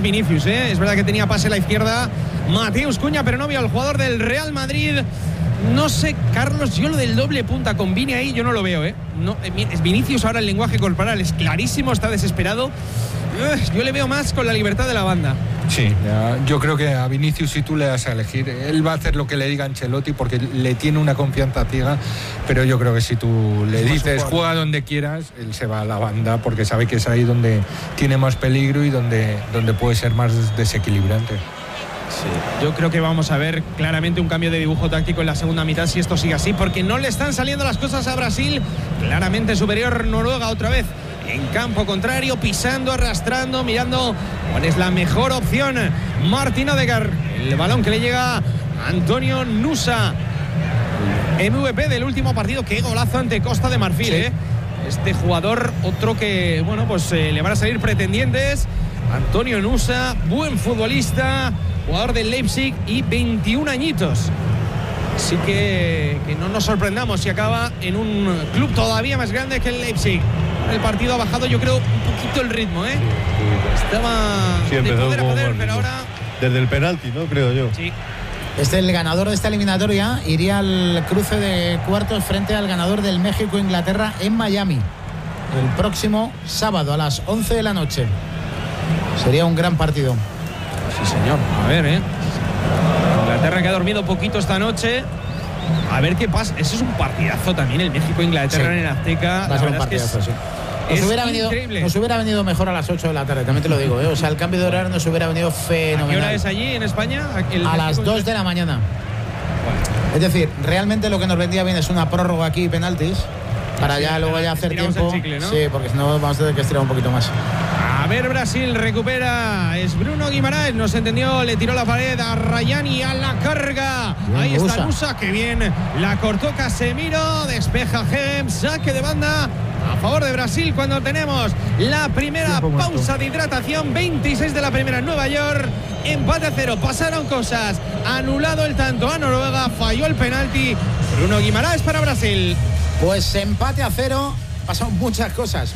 es Vinicius, Es verdad que tenía pase a la izquierda Mateus Cunha, pero no vio al jugador del Real Madrid. No sé, Carlos, yo lo del doble punta con Vini ahí yo no lo veo, No, es Vinicius ahora, el lenguaje corporal es clarísimo, está desesperado. Yo le veo más con la libertad de la banda. Sí, yo creo que a Vinicius, si tú le das a elegir, él va a hacer lo que le diga Ancelotti porque le tiene una confianza ciega, pero yo creo que si tú le dices juega donde quieras, él se va a la banda porque sabe que es ahí donde tiene más peligro y donde puede ser más desequilibrante. Sí, yo creo que vamos a ver claramente un cambio de dibujo táctico en la segunda mitad si esto sigue así, porque no le están saliendo las cosas a Brasil. Claramente superior Noruega otra vez en campo contrario, pisando, arrastrando, mirando cuál es la mejor opción. Martin Odegaard, el balón que le llega a Antonio Nusa, MVP del último partido. Qué golazo ante Costa de Marfil, sí. Este jugador, otro que, bueno, pues le van a salir pretendientes. Antonio Nusa, buen futbolista, jugador del Leipzig y 21 añitos. Así que no nos sorprendamos si acaba en un club todavía más grande que el Leipzig. El partido ha bajado, yo creo, un poquito el ritmo, Estaba de poder a poder, pero ahora... Desde el penalti, ¿no? Creo yo. Sí. El ganador de esta eliminatoria iría al cruce de cuartos frente al ganador del México-Inglaterra en Miami el próximo sábado a las 11 de la noche. Sería un gran partido. Sí, señor. A ver, Inglaterra que ha dormido poquito esta noche. A ver qué pasa. Ese es un partidazo también, el México-Inglaterra en el Azteca. Va a ser un partidazo, sí. Nos hubiera venido mejor a las 8 de la tarde, también te lo digo, O sea, el cambio de horario nos hubiera venido fenomenal. ¿A qué hora es allí en España? A las 2 de la mañana. Bueno. Es decir, realmente lo que nos vendría bien es una prórroga aquí y penaltis para ya luego ya hacer tiempo. Chicle, ¿no? Sí, porque si no vamos a tener que estirar un poquito más. A ver, Brasil recupera. Es Bruno Guimaraes, no se entendió, le tiró la pared a Rayani a la carga. Bien, ahí está Nusa, que bien. La cortó Casemiro, despeja Gem, saque de banda a favor de Brasil cuando tenemos la primera pausa de hidratación. 26 de la primera en Nueva York. Empate a 0, pasaron cosas. Anulado el tanto a Noruega, falló el penalti. Bruno Guimaraes para Brasil. Pues empate a 0. Pasaron muchas cosas.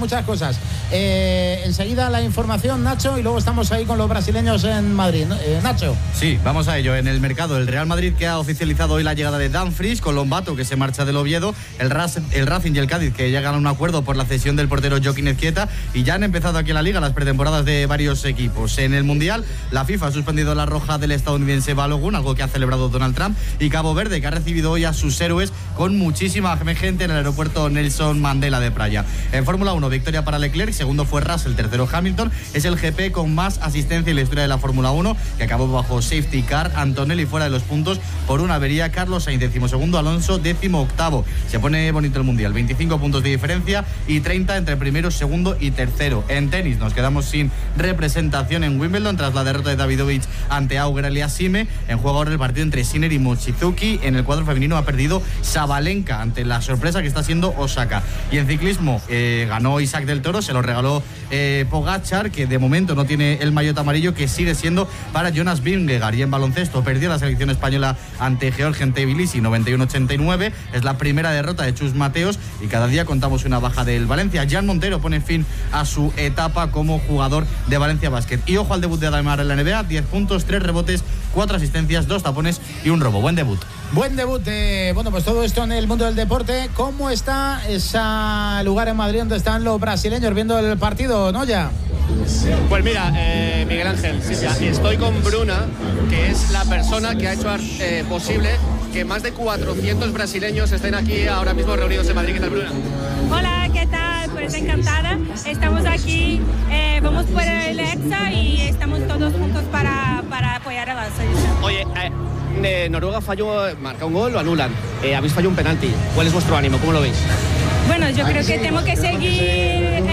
Enseguida la información, Nacho, y luego estamos ahí con los brasileños en Madrid. Nacho. Sí, vamos a ello. En el mercado, el Real Madrid, que ha oficializado hoy la llegada de Dumfries, con Lombato, que se marcha del Oviedo, el Racing y el Cádiz, que llegan a un acuerdo por la cesión del portero Joaquín Ezquieta, y ya han empezado aquí en la Liga las pretemporadas de varios equipos. En el Mundial, la FIFA ha suspendido la roja del estadounidense Balogun, algo que ha celebrado Donald Trump, y Cabo Verde, que ha recibido hoy a sus héroes con muchísima gente en el aeropuerto Nelson Mandela de Praia. En Fórmula 1, victoria para Leclerc, segundo fue Russell, tercero Hamilton. Es el GP con más asistencia en la historia de la Fórmula 1, que acabó bajo safety car. Antonelli fuera de los puntos por una avería. Carlos Sainz, 12º, Alonso, 18º. Se pone bonito el Mundial, 25 puntos de diferencia y 30 entre primero, segundo y tercero. En tenis nos quedamos sin representación en Wimbledon tras la derrota de Davidovich ante Auger Aliassime. En juego ahora el partido entre Sinner y Mochizuki. En el cuadro femenino ha perdido Sabalenka ante la sorpresa que está siendo Osaka. Y en ciclismo ganó Isaac del Toro, se lo regaló Pogačar, que de momento no tiene el maillot amarillo, que sigue siendo para Jonas Vingegaard. Y en baloncesto perdió la selección española ante Georgia en Tbilisi 91-89. Es la primera derrota de Chus Mateos y cada día contamos una baja del Valencia. Jan Montero pone fin a su etapa como jugador de Valencia Basket. Y ojo al debut de Ademar en la NBA, 10 puntos, 3 rebotes, 4 asistencias, 2 tapones y un robo. Buen debut. Buen debut de, pues todo esto en el mundo del deporte. ¿Cómo está ese lugar en Madrid donde están los brasileños viendo el partido, Noya? Pues mira, Miguel Ángel, estoy con Bruna, que es la persona que ha hecho posible que más de 400 brasileños estén aquí ahora mismo reunidos en Madrid. ¿Qué tal, Bruna? Hola, ¿qué tal? Pues encantada. Estamos aquí, vamos por el EXA y estamos todos juntos para apoyar a la selección. Oye, Noruega marca un gol, lo anulan. Habéis fallado un penalti. ¿Cuál es vuestro ánimo? ¿Cómo lo veis? Bueno, yo creo que tenemos que seguir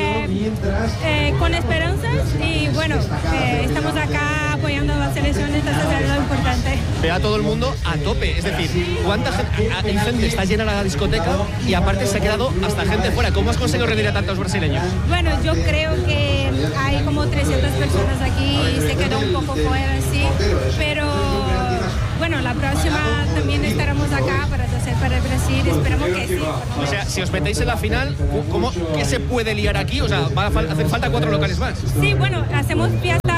con esperanzas y bueno, estamos acá apoyando a la selección, entonces es lo importante. Ve a todo el mundo a tope, es decir, ¿cuánta gente? Está llena la discoteca y aparte se ha quedado hasta gente fuera. ¿Cómo has conseguido reunir a tantos brasileños? Bueno, yo creo que hay como 300 personas aquí y se quedó un poco fuera, sí, pero bueno, la próxima también estaremos acá para Brasil, esperamos que sí. O sea, si os metéis en la final, ¿qué se puede liar aquí? O sea, ¿va a hacer falta 4 locales más? Sí, bueno, hacemos fiesta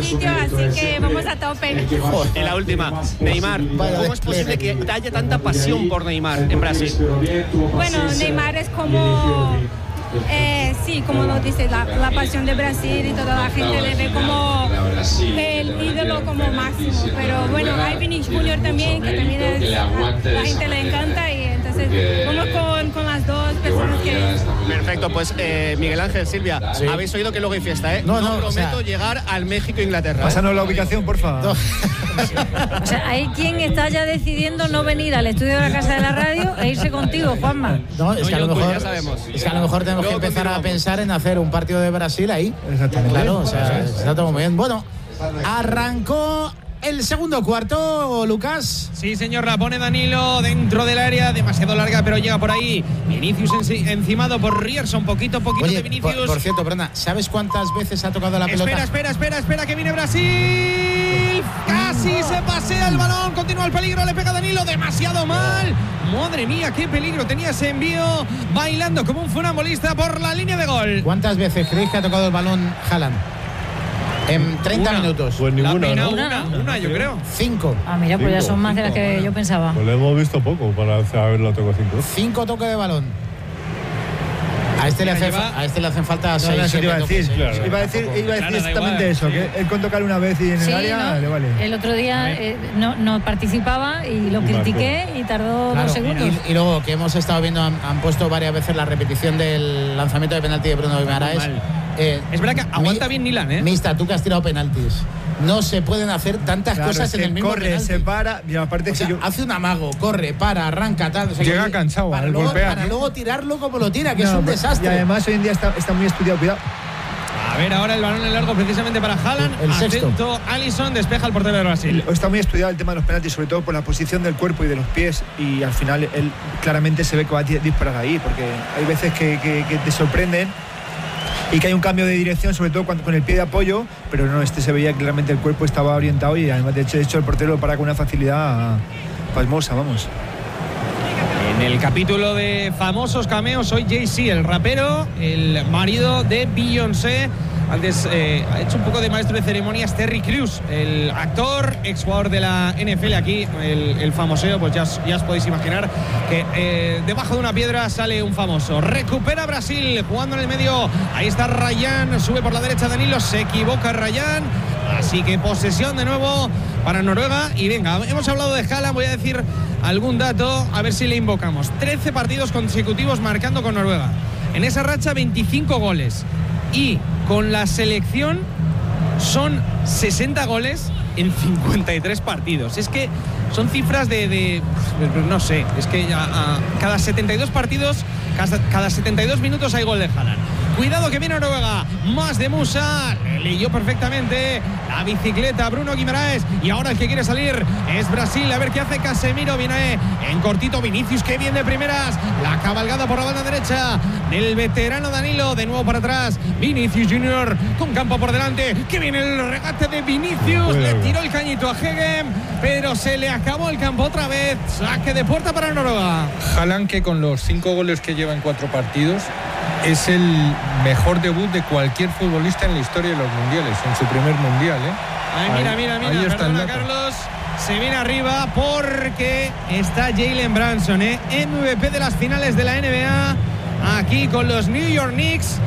sitio, así que vamos a tope. Y la última, Neymar, ¿cómo es posible que haya tanta pasión por Neymar en Brasil? Bueno, Neymar es como... sí, como lo dice, la pasión de Brasil y toda la gente le ve como el ídolo como máximo. Pero bueno, hay Vinicius Junior también, que también es, la gente le encanta, y entonces vamos con las dos personas que... Perfecto, pues Miguel Ángel, Silvia, habéis oído que luego hay fiesta, ¿eh? No prometo llegar al México-Inglaterra. Pásanos la ubicación, por favor. O sea, hay quien está ya decidiendo no venir al estudio de la Casa de la Radio e irse contigo, Juanma. No, es que a lo mejor, ya sabemos. Es que a lo mejor tenemos que empezar a pensar en hacer un partido de Brasil ahí. Exactamente. Claro, o sea, está todo muy bien. Bueno, arrancó el segundo cuarto, Lucas. Sí, señor, la pone Danilo dentro del área, demasiado larga, pero llega por ahí. Vinicius encimado por Rierson, poquito Oye, de Vinicius. por cierto, Brenda, ¿sabes cuántas veces ha tocado la pelota? Espera, que viene Brasil. Casi se pasea el balón, continúa el peligro, le pega Danilo, demasiado mal. Madre mía, qué peligro tenía ese envío, bailando como un funambulista por la línea de gol. ¿Cuántas veces creéis que ha tocado el balón Haaland? En 30 minutos. Pues ninguna, ¿no? Una, yo creo. 5. Ah, mira, pues ya son más de las que yo pensaba. Pues lo hemos visto poco para haberlo tocado 5. 5 toques de balón. A este le hacen falta 6. Eso te iba a decir. Claro. Iba a decir exactamente igual, eso, sí. que él con tocar una vez y en el área le vale. El otro día no participaba y lo critiqué y tardó 2 segundos. Y luego que hemos estado viendo, han puesto varias veces la repetición del lanzamiento de penalti de Bruno Guimaraes. Es verdad que aguanta bien Nilan, ¿eh? Mista, tú que has tirado penaltis. No se pueden hacer tantas cosas en el mismo corre, penalti. se para, y aparte hace un amago, corre, para, arranca, tal. O sea, llega cansado al golpear. Para luego tirarlo como lo tira, que es un desastre. Y además hoy en día está muy estudiado, cuidado. A ver, ahora el balón en largo precisamente para Haaland. El sexto. Atento, Alisson despeja el portero de Brasil. Está muy estudiado el tema de los penaltis, sobre todo por la posición del cuerpo y de los pies, y al final él claramente se ve que va a disparar ahí, porque hay veces que te sorprenden y que hay un cambio de dirección, sobre todo con el pie de apoyo, pero no, se veía que claramente el cuerpo estaba orientado, y además de hecho el portero lo para con una facilidad pasmosa, vamos. En el capítulo de famosos cameos, hoy Jay-Z, el rapero, el marido de Beyoncé. Antes ha hecho un poco de maestro de ceremonias Terry Crews, el actor, exjugador de la NFL. Aquí el famoseo, pues ya os podéis imaginar que debajo de una piedra sale un famoso. Recupera Brasil jugando en el medio. Ahí está Ryan, sube por la derecha Danilo, se equivoca Ryan. Así que posesión de nuevo para Noruega. Y venga, hemos hablado de Haaland, voy a decir algún dato, a ver si le invocamos. 13 partidos consecutivos marcando con Noruega. En esa racha 25 goles. Y con la selección son 60 goles en 53 partidos. Es que son cifras de no sé, es que cada 72 partidos, cada 72 minutos hay gol de Haaland. Cuidado que viene Noruega, más de Musa, le leyó perfectamente la bicicleta Bruno Guimaraes, y ahora el que quiere salir es Brasil. A ver qué hace Casemiro, viene en cortito Vinicius, que bien de primeras, la cabalgada por la banda derecha del veterano Danilo, de nuevo para atrás Vinicius Junior con campo por delante, que viene el regate de Vinicius, le tiró el cañito a Hegem, pero se le acabó el campo otra vez. Saque de puerta para Noruega. Haaland, que con los 5 goles que lleva en 4 partidos es el mejor debut de cualquier futbolista en la historia de los mundiales, en su primer mundial, ¿eh? Ay, mira, ahí está perdona, el dato. Carlos, se viene arriba porque está Jalen Brunson, MVP de las finales de la NBA, aquí con los New York Knicks.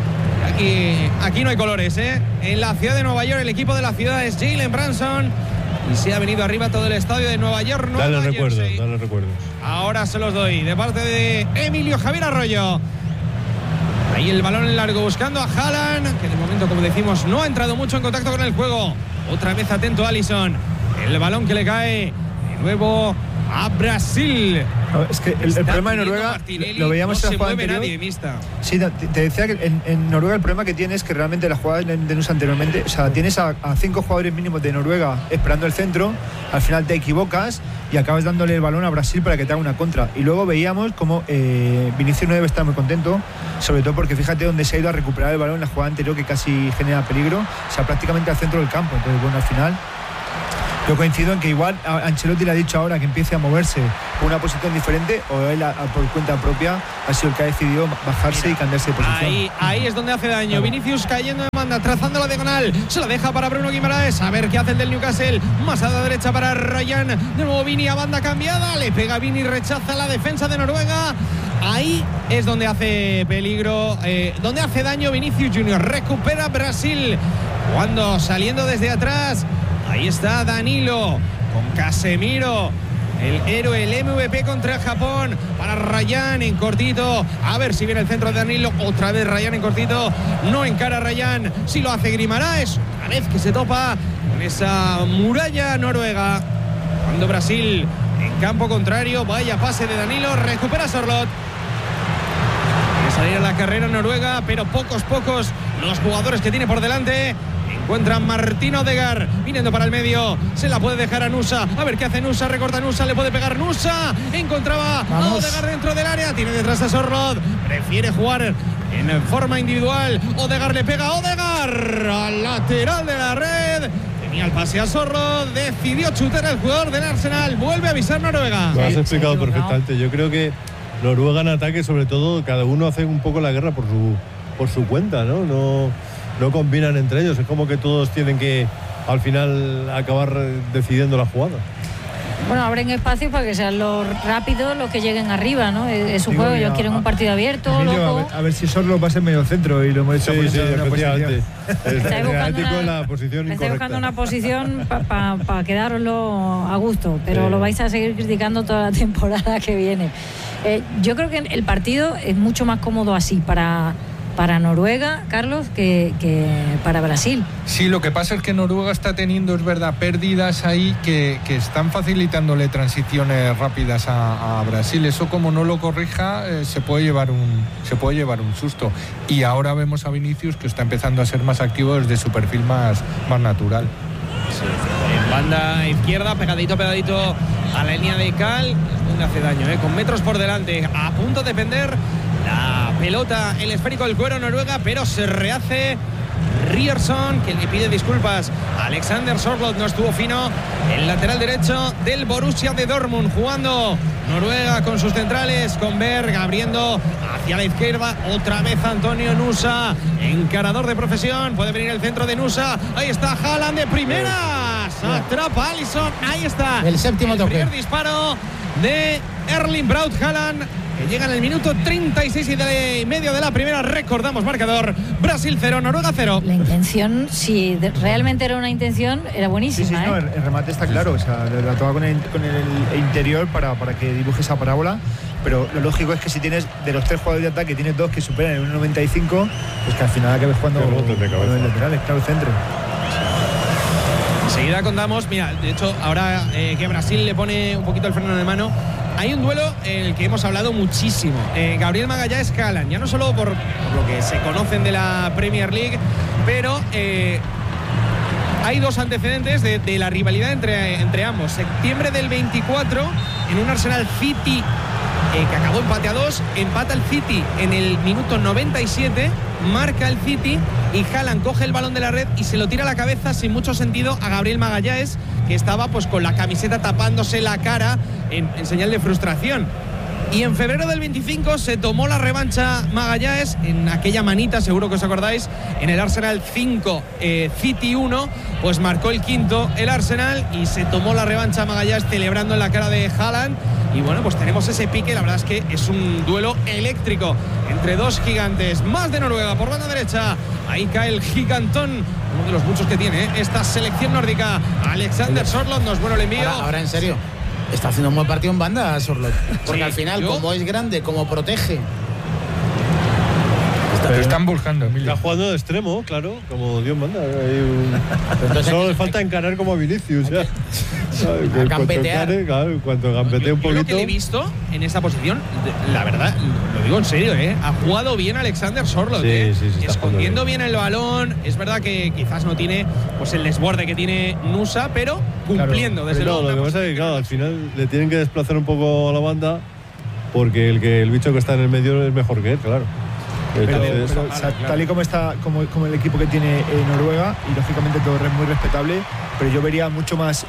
Aquí no hay colores, en la ciudad de Nueva York, el equipo de la ciudad es Jalen Brunson, y se ha venido arriba todo el estadio de Nueva York. Dale recuerdos. Ahora se los doy de parte de Emilio Javier Arroyo. Ahí el balón en largo buscando a Haaland, que de momento, como decimos, no ha entrado mucho en contacto con el juego. Otra vez atento Alisson. El balón que le cae de nuevo a Brasil. No, es que el problema de Noruega lo veíamos en la jugada anterior. Nadie, Mista. Sí, te decía que en Noruega el problema que tiene es que realmente la jugada de Nusa anteriormente, o sea, tienes a 5 jugadores mínimos de Noruega esperando el centro, al final te equivocas y acabas dándole el balón a Brasil para que te haga una contra. Y luego veíamos como Vinicius no debe estar muy contento, sobre todo porque fíjate dónde se ha ido a recuperar el balón en la jugada anterior, que casi genera peligro, o sea, prácticamente al centro del campo. Entonces, bueno, al final Yo coincido en que igual a Ancelotti le ha dicho ahora que empiece a moverse por una posición diferente, o él por cuenta propia ha sido el que ha decidido bajarse y cambiarse de posición. Ahí es donde hace daño. Vinicius cayendo en banda, trazando la diagonal, se la deja para Bruno Guimaraes, a ver qué hace el del Newcastle, más a la derecha para Ryan, de nuevo Vini a banda cambiada, le pega Vini, rechaza la defensa de Noruega. Ahí es donde hace peligro, donde hace daño Vinicius Junior. Recupera Brasil cuando saliendo desde atrás. Ahí está Danilo con Casemiro, el héroe, el MVP contra Japón, para Ryan en cortito. A ver si viene el centro de Danilo. Otra vez Ryan en cortito. No encara Ryan. Si lo hace Guimaraes. Una vez que se topa con esa muralla noruega. Cuando Brasil en campo contrario. Vaya pase de Danilo. Recupera Sorloth. Quiere salir a la carrera Noruega, pero pocos los jugadores que tiene por delante. Encuentra Martín Odegaard viniendo para el medio, se la puede dejar a Nusa, a ver qué hace Nusa, recorta Nusa, le puede pegar Nusa, encontraba a Odegaard dentro del área, tiene detrás a Sorloth, prefiere jugar en forma individual. Odegaard le pega a Odegaard al lateral de la red, tenía el pase a Sorloth, decidió chutar al jugador del Arsenal. Vuelve a avisar Noruega. Lo has explicado perfectamente. Yo creo que Noruega en ataque, sobre todo, cada uno hace un poco la guerra por su cuenta, ¿no? No combinan entre ellos, es como que todos tienen que al final acabar decidiendo la jugada. Bueno, abren espacios para que sean los rápidos los que lleguen arriba, ¿no? Es un juego, ellos quieren un partido abierto, Emilio, loco. a ver si Sorloth va a ser medio centro y lo hemos hecho efectivamente. Estáis buscando la posición incorrecta. Estáis buscando una posición para quedaroslo a gusto, pero lo vais a seguir criticando toda la temporada que viene. Yo creo que el partido es mucho más cómodo así para Noruega, Carlos, que para Brasil. Sí, lo que pasa es que Noruega está teniendo, es verdad, pérdidas ahí que están facilitándole transiciones rápidas a Brasil. Eso, como no lo corrija, se puede llevar un susto. Y ahora vemos a Vinicius, que está empezando a ser más activo desde su perfil más natural. Sí. En banda izquierda, pegadito a la línea de cal, es donde hace daño, con metros por delante, a punto de pender la pelota, el esférico del cuero Noruega, pero se rehace Ryerson, que le pide disculpas a Alexander Sorloth. No estuvo fino el lateral derecho del Borussia de Dortmund, jugando Noruega con sus centrales, con Berg abriendo hacia la izquierda, otra vez Antonio Nusa, encarador de profesión, puede venir el centro de Nusa, ahí está Haaland de primeras, atrapa Alisson, ahí está el séptimo toque, primer disparo de Erling Braut Haaland, que llega en el minuto 36 y medio de la primera. Recordamos marcador: Brasil 0, Noruega 0. La intención, si realmente era una intención, era buenísima. Sí, no, el remate está claro, o sea, la toca con el interior para que dibuje esa parábola, pero lo lógico es que si tienes de los 3 jugadores de ataque, tienes 2 que superan el 1,95, pues que al final acabes jugando con los laterales, claro, el centro. Enseguida contamos, mira, de hecho, ahora que Brasil le pone un poquito el freno de mano, hay un duelo en el que hemos hablado muchísimo. Gabriel Magallanes Haaland, ya no solo por lo que se conocen de la Premier League, pero hay 2 antecedentes de la rivalidad entre ambos. Septiembre del 24, en un Arsenal City que acabó empate a 2, empata el City en el minuto 97, marca el City y Haaland coge el balón de la red y se lo tira a la cabeza sin mucho sentido a Gabriel Magallanes, que estaba pues con la camiseta tapándose la cara en señal de frustración. Y en febrero del 25 se tomó la revancha Magallanes en aquella manita, seguro que os acordáis, en el Arsenal 5, City 1, pues marcó el quinto el Arsenal y se tomó la revancha Magallanes celebrando en la cara de Haaland. Y bueno, pues tenemos ese pique, la verdad es que es un duelo eléctrico entre 2 gigantes. Más de Noruega por banda derecha, ahí cae el gigantón, uno de los muchos que tiene esta selección nórdica. Alexander Sorloth, no es bueno el envío. Ahora en serio, está haciendo un buen partido en banda Sorloth, porque al final, como es grande, como protege. Pero están buscando, Emilio. Está jugando de extremo, claro, como Dios manda. Solo le falta encarar como a Vinicius. Gambetear. Cuando gambetee un poquito. Lo que le he visto en esa posición, la verdad, lo digo en serio, ha jugado bien Alexander Sorloth, escondiendo bien el balón. Es verdad que quizás no tiene pues el desborde que tiene Nusa, pero cumpliendo, desde luego. Lo que pasa es que, claro, al final le tienen que desplazar un poco a la banda, porque el bicho que está en el medio es mejor que él, claro. Entonces, pero, o sea, tal y como está como el equipo que tiene Noruega, y lógicamente todo es muy respetable, pero yo vería mucho más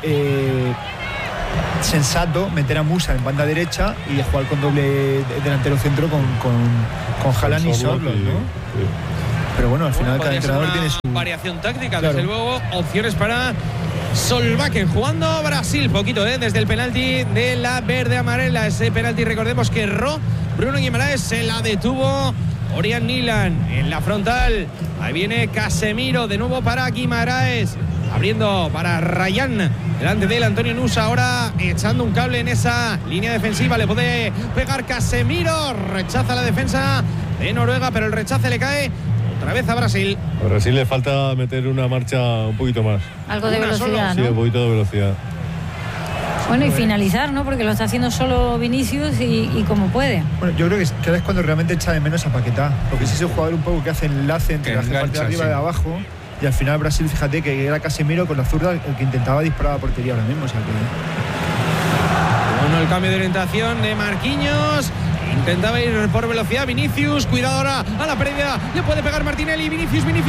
sensato meter a Musa en banda derecha y jugar con doble delantero centro con Haaland y Sorloth, ¿no? Sí. Pero bueno, al final cada entrenador tiene su variación táctica, claro. Desde luego, opciones para Solbakken. Jugando Brasil, poquito, desde el penalti de la verde amarela. Ese penalti, recordemos que erró Bruno Guimaraes, se la detuvo Orián Nilan en la frontal. Ahí viene Casemiro de nuevo para Guimaraes, abriendo para Rayán, delante de él Antonio Nusa, ahora echando un cable en esa línea defensiva. Le puede pegar Casemiro, rechaza la defensa de Noruega, pero el rechace le cae otra vez a Brasil. A Brasil le falta meter una marcha un poquito más. Algo de velocidad, ¿no? Sí, un poquito de velocidad. Bueno, y finalizar, ¿no? Porque lo está haciendo solo Vinicius y como puede. Bueno, yo creo que es cuando realmente echa de menos a Paquetá, porque si es un jugador un poco que hace enlace entre la parte de arriba y de abajo, y al final Brasil, fíjate que era Casemiro con la zurda el que intentaba disparar a la portería ahora mismo, o sea que... Bueno, el cambio de orientación de Marquinhos. Intentaba ir por velocidad Vinicius, cuidado ahora a la pérdida, le puede pegar Martinelli, Vinicius Nilan.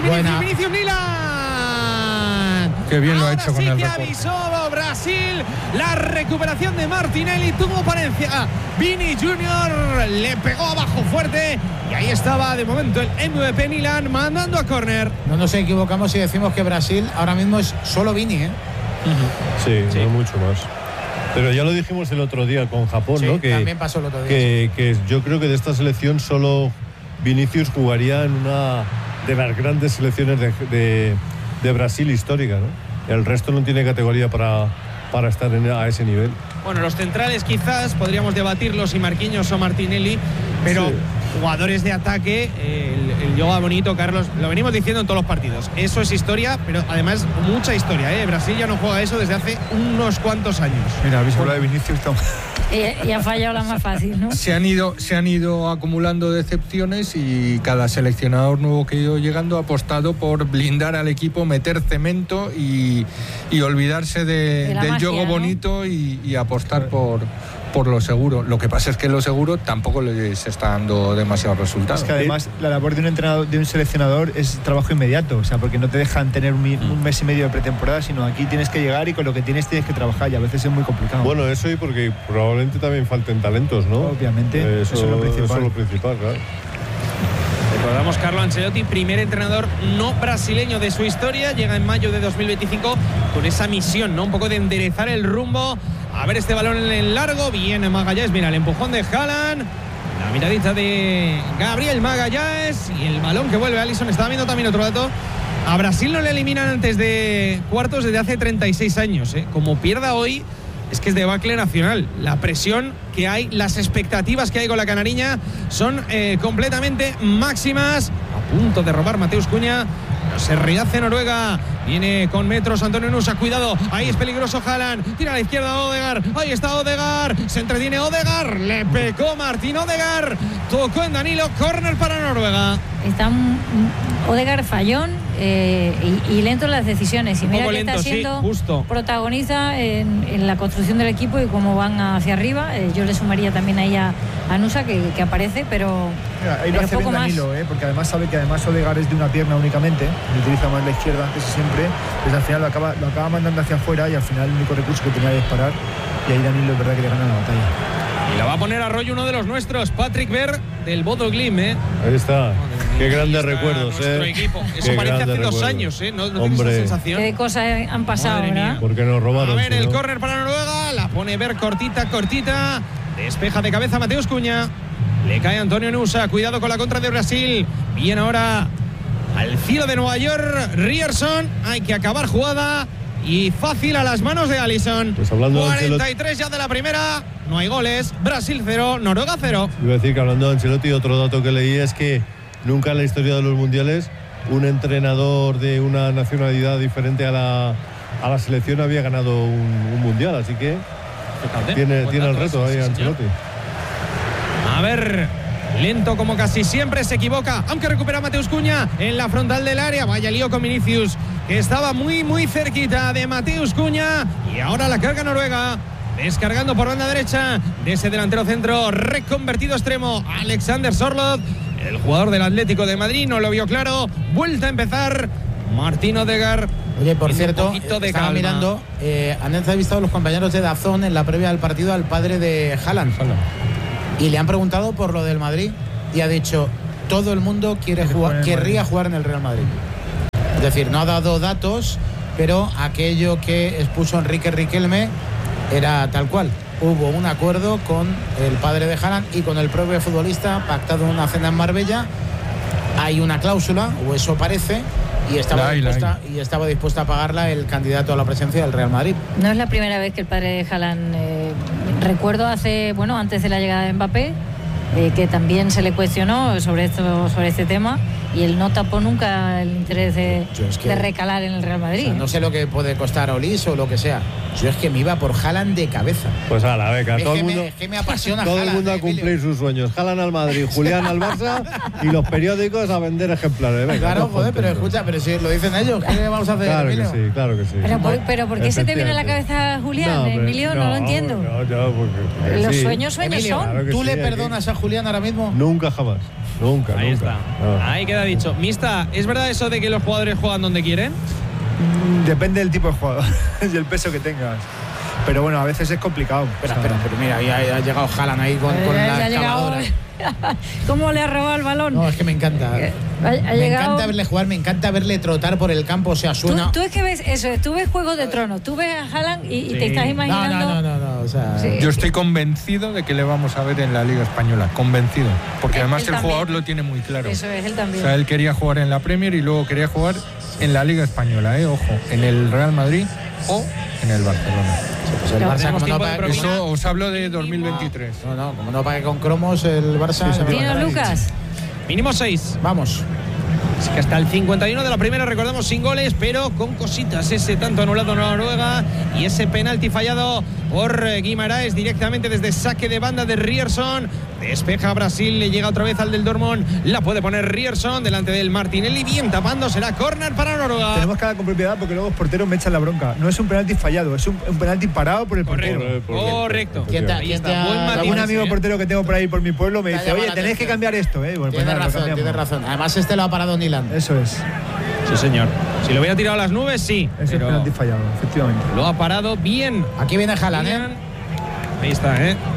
Qué bien lo ha ahora hecho con el recorte. Avisó Brasil, la recuperación de Martinelli, tuvo Palencia, Vini Junior le pegó abajo fuerte y ahí estaba de momento el MVP Nilan mandando a córner. No nos equivocamos si decimos que Brasil ahora mismo es solo Vini, Sí, no mucho más. Pero ya lo dijimos el otro día con Japón, sí, ¿no? Que también pasó el otro día. Que yo creo que de esta selección solo Vinicius jugaría en una de las grandes selecciones de Brasil histórica, ¿no? El resto no tiene categoría para estar a ese nivel. Bueno, los centrales quizás podríamos debatirlo si Marquinhos o Martinelli, pero sí, jugadores de ataque, el yoga bonito, Carlos, lo venimos diciendo en todos los partidos. Eso es historia, pero además mucha historia, Brasil ya no juega eso desde hace unos cuantos años. Mira, habéis hablado de Vinicius. Y ha fallado la más fácil, ¿no? Se han ido acumulando decepciones y cada seleccionador nuevo que ha ido llegando ha apostado por blindar al equipo, meter cemento y olvidarse del juego bonito, ¿no? y apostar por lo seguro. Lo que pasa es que lo seguro tampoco les está dando demasiados resultados. Es que además la labor de un entrenador, de un seleccionador, es trabajo inmediato, o sea, porque no te dejan tener un mes y medio de pretemporada, sino aquí tienes que llegar y con lo que tienes que trabajar, y a veces es muy complicado. Bueno, eso y porque probablemente también falten talentos, ¿no? Obviamente, eso es lo principal. Eso es lo principal, claro. Recordamos, Carlo Ancelotti, primer entrenador no brasileño de su historia, llega en mayo de 2025 con esa misión, ¿no? Un poco de enderezar el rumbo. A ver este balón en el largo, viene Magallanes, mira el empujón de Haaland, la miradita de Gabriel Magallanes y el balón que vuelve a Alisson. Estaba viendo también otro dato, a Brasil no le eliminan antes de cuartos desde hace 36 años, Como pierda hoy, es que es debacle nacional. La presión que hay, las expectativas que hay con la canariña son completamente máximas. A punto de robar Mateus Cunha. Se rehace Noruega. Viene con metros Antonio Nusa. Cuidado. Ahí es peligroso Haaland. Tira a la izquierda Odegaard. Ahí está Odegaard. Se entretiene Odegaard. Le pecó Martín Odegaard. Tocó en Danilo. Córner para Noruega. Está Odegaard fallón y lento en las decisiones. Y mira que lento, está siendo protagonista en la construcción del equipo y cómo van hacia arriba. Yo le sumaría también ahí a Nusa que aparece, pero mira, ahí lo hace bien Danilo, porque además sabe que además Odegaard es de una pierna únicamente, utiliza más la izquierda casi siempre, pues al final lo acaba mandando hacia afuera y al final el único recurso que tenía que disparar, y ahí Danilo es verdad que le gana la batalla. Y la va a poner a rollo uno de los nuestros, Patrick Berg del Bodo Glimt, Ahí está. Qué grandes recuerdos, nuestro equipo. Eso parece hace 2 años, ¿no tienes esa sensación? Qué cosas han pasado, ¿verdad? Porque nos robaron. A ver, el córner para Noruega, la pone Berg cortita. Despeja de cabeza Mateus Cunha. Le cae Antonio Nusa. Cuidado con la contra de Brasil. Bien ahora al cielo de Nueva York. Ryerson. Hay que acabar jugada. Y fácil a las manos de Alisson. Pues hablando 43 ya de la primera. No hay goles. Brasil 0, Noruega 0. Iba a decir que hablando de Ancelotti, otro dato que leí es que nunca en la historia de los mundiales un entrenador de una nacionalidad diferente a la selección había ganado un mundial. Así que tiene el reto ahí Ancelotti. A ver, lento como casi siempre, se equivoca, aunque recupera Mateus Cunha en la frontal del área. Vaya lío con Vinicius, que estaba muy cerquita de Mateus Cunha, y ahora la carga Noruega, descargando por banda derecha de ese delantero centro reconvertido extremo Alexander Sorloth. El jugador del Atlético de Madrid no lo vio claro. Vuelta a empezar Martín Odegaard. Oye, por cierto, estaba mirando, han entrevistado los compañeros de DAZN en la previa del partido al padre de Haaland. Y le han preguntado por lo del Madrid y ha dicho, todo el mundo querría jugar en el Real Madrid. Es decir, no ha dado datos, pero aquello que expuso Enrique Riquelme era tal cual. Hubo un acuerdo con el padre de Haaland y con el propio futbolista, pactado en una cena en Marbella. Hay una cláusula, o eso parece, y estaba dispuesta a pagarla el candidato a la presidencia del Real Madrid. No es la primera vez que el padre de Haaland, recuerdo antes de la llegada de Mbappé, que también se le cuestionó sobre este tema, y él no tapó nunca el interés de recalar en el Real Madrid. O sea, no sé lo que puede costar a Olís o lo que sea. Yo es que me iba por Haaland de cabeza. Pues a la beca, todo el mundo. Es que me apasiona todo Haaland, el mundo a cumplir sus sueños. Haaland al Madrid, Julián al Barça y los periódicos a vender ejemplares. Venga, claro, joder, pero escucha, pero si lo dicen ellos, ¿qué vamos a hacer? Claro que sí, claro que sí. Pero ¿por qué se te viene a la cabeza Julián, Emilio? No lo entiendo. Porque los sueños son. Claro ¿tú le perdonas a Julián ahora mismo? Nunca, jamás. Nunca. Ahí nunca. está. Ahí queda dicho. Mista, ¿es verdad eso de que los jugadores juegan donde quieren? Depende del tipo de jugador y el peso que tengas. Pero bueno, a veces es complicado. Pero mira, ya ha llegado Haaland ahí con la excavadora. ¿Cómo le ha robado el balón? No, es que me encanta. Me encanta verle jugar, me encanta verle trotar por el campo, o sea, suena. Tú es que ves eso, tú ves Juego de Tronos, tú ves a Haaland y te estás imaginando. No, o sea, sí. Yo estoy convencido de que le vamos a ver en la Liga Española, convencido, porque además el jugador lo tiene muy claro. Eso es, él también. O sea, él quería jugar en la Premier y luego quería jugar en la Liga Española, ojo, en el Real Madrid o en el Barcelona. Pues el Barça, como no pague, eso os hablo de 2023. No, como no pague con cromos el Barça. ¿Tiene Lucas? Mínimo 6. Vamos. Así que hasta el 51 de la primera, recordamos, sin goles, pero con cositas. Ese tanto anulado en Noruega y ese penalti fallado por Guimaraes directamente desde saque de banda de Ryerson. Despeja Brasil, le llega otra vez al del Dortmund. La puede poner Ryerson delante del Martinelli. Bien tapando, será córner para Noruega. Tenemos que hablar con propiedad porque luego los porteros me echan la bronca. No es un penalti fallado, es un penalti parado por el portero. Correcto. Algún amigo portero que tengo por ahí por mi pueblo me dice, oye, tenéis que cambiar esto. Bueno, tiene razón. Además este lo ha parado Nilan. Eso es. Sí, señor. Si lo hubiera tirado a las nubes, sí. Es el penalti fallado, efectivamente. Lo ha parado bien. Aquí viene Haaland, Ahí está,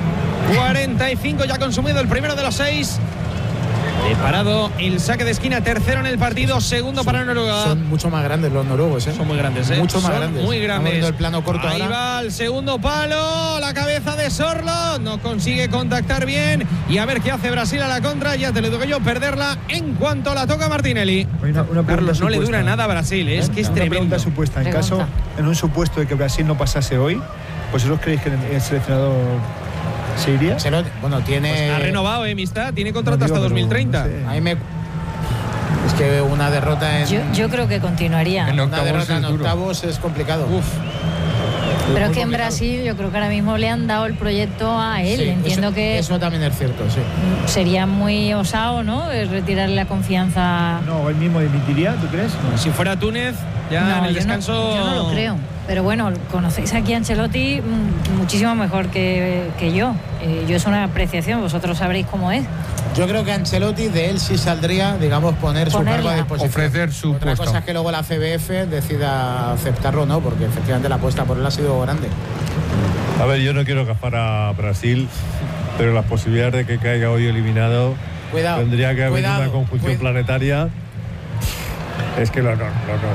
45 ya consumido el primero de los 6. Parado el saque de esquina, tercero en el partido, segundo para Noruega. Son mucho más grandes los noruegos, Son muy grandes, Mucho más grandes. Muy grandes. El plano corto ahí ahora. va el segundo palo, la cabeza de Sorlo, no consigue contactar bien y a ver qué hace Brasil a la contra, ya te lo digo yo, perderla en cuanto la toca Martinelli. Una Carlos, no le dura nada a Brasil, es que es una tremendo. Pregunta supuesta, en un supuesto de que Brasil no pasase hoy, ¿vosotros creéis que el seleccionador se iría? Bueno, tiene. Pues ha renovado, Mista, tiene contrato hasta 2030. No sé. Ahí es que una derrota en. Yo creo que continuaría. Una derrota en octavos es complicado. Pero es que en Brasil yo creo que ahora mismo le han dado el proyecto a él. Sí, entiendo que eso también es cierto, sí. Sería muy osado, ¿no? Retirarle la confianza. No, él mismo dimitiría, ¿tú crees? No. Si fuera Túnez, ya en el descanso. Yo no lo creo. Pero bueno, conocéis aquí a Ancelotti muchísimo mejor que yo. Yo es una apreciación, vosotros sabréis cómo es. Yo creo que Ancelotti de él sí saldría, digamos, poner su cargo a disposición. Ofrecer su Otra puesto. cosa es que luego la CBF decida aceptarlo o no, porque efectivamente la apuesta por él ha sido grande. A ver, yo no quiero gafar a Brasil, pero las posibilidades de que caiga hoy eliminado tendría que haber una conjunción planetaria. Es que los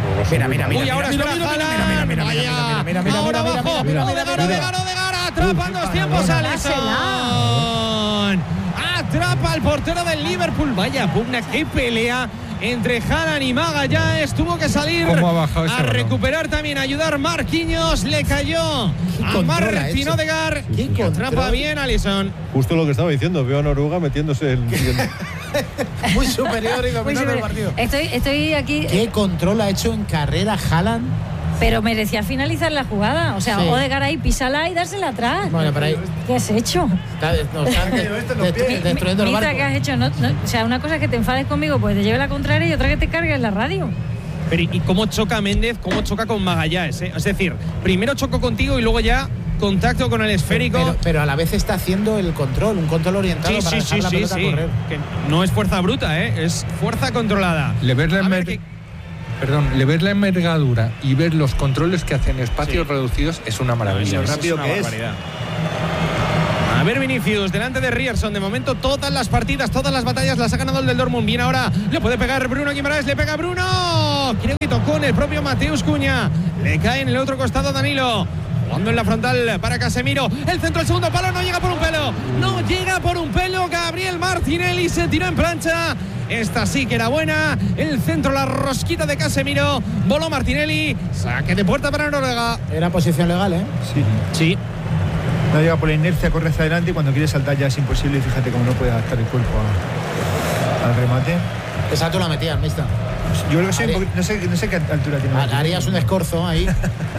atrapa en dos tiempos Alisson. Atrapa al portero del Liverpool. Vaya pugna, qué pelea entre Haaland y Magallanes. Tuvo que salir a recuperar también, a ayudar Marquinhos. Le cayó a Martín Odegaard. Que atrapa bien Alisson. Justo lo que estaba diciendo, veo a Noruega metiéndose en... Muy superior y dominando el partido. Estoy aquí. ¿Qué control ha hecho en carrera Haaland? Pero merecía finalizar la jugada. O sea, sí. Odegaard ahí, písala y dársela atrás. Bueno, pero ahí... ¿Qué has hecho? Destruyendo el barco. ¿Qué has hecho? O sea, una cosa es que te enfades conmigo, pues te lleve la contraria, y otra que te cargues la radio. Pero ¿y cómo choca Méndez? ¿Cómo choca con Magallanes? Es decir, primero chocó contigo y luego ya contacto con el esférico. Pero a la vez está haciendo el control, un control orientado para dejar la pelota correr. Que no es fuerza bruta, es fuerza controlada. Le ves la envergadura y ver los controles que hacen espacios reducidos es una maravilla. Lo rápido que es. A ver, Vinicius, delante de Ryerson. De momento, todas las partidas, todas las batallas las ha ganado el del Dortmund. Bien, ahora le puede pegar Bruno Guimaraes. Le pega Bruno. Creo que tocó en el propio Mateus Cunha. Le cae en el otro costado Danilo. Jugando en la frontal para Casemiro. El centro, el segundo palo. No llega por un pelo. No llega por un pelo. Gabriel Martinelli se tiró en plancha. Esta sí que era buena. El centro, la rosquita de Casemiro. Voló Martinelli. Saque de puerta para Noruega. Era posición legal, ¿eh? Sí. No llega por la inercia, corre hacia adelante y cuando quiere saltar ya es imposible. Y fíjate cómo no puede adaptar el cuerpo al remate. Esa tú la metías, mista. Yo creo que no sé qué altura tiene. Harías un escorzo ahí.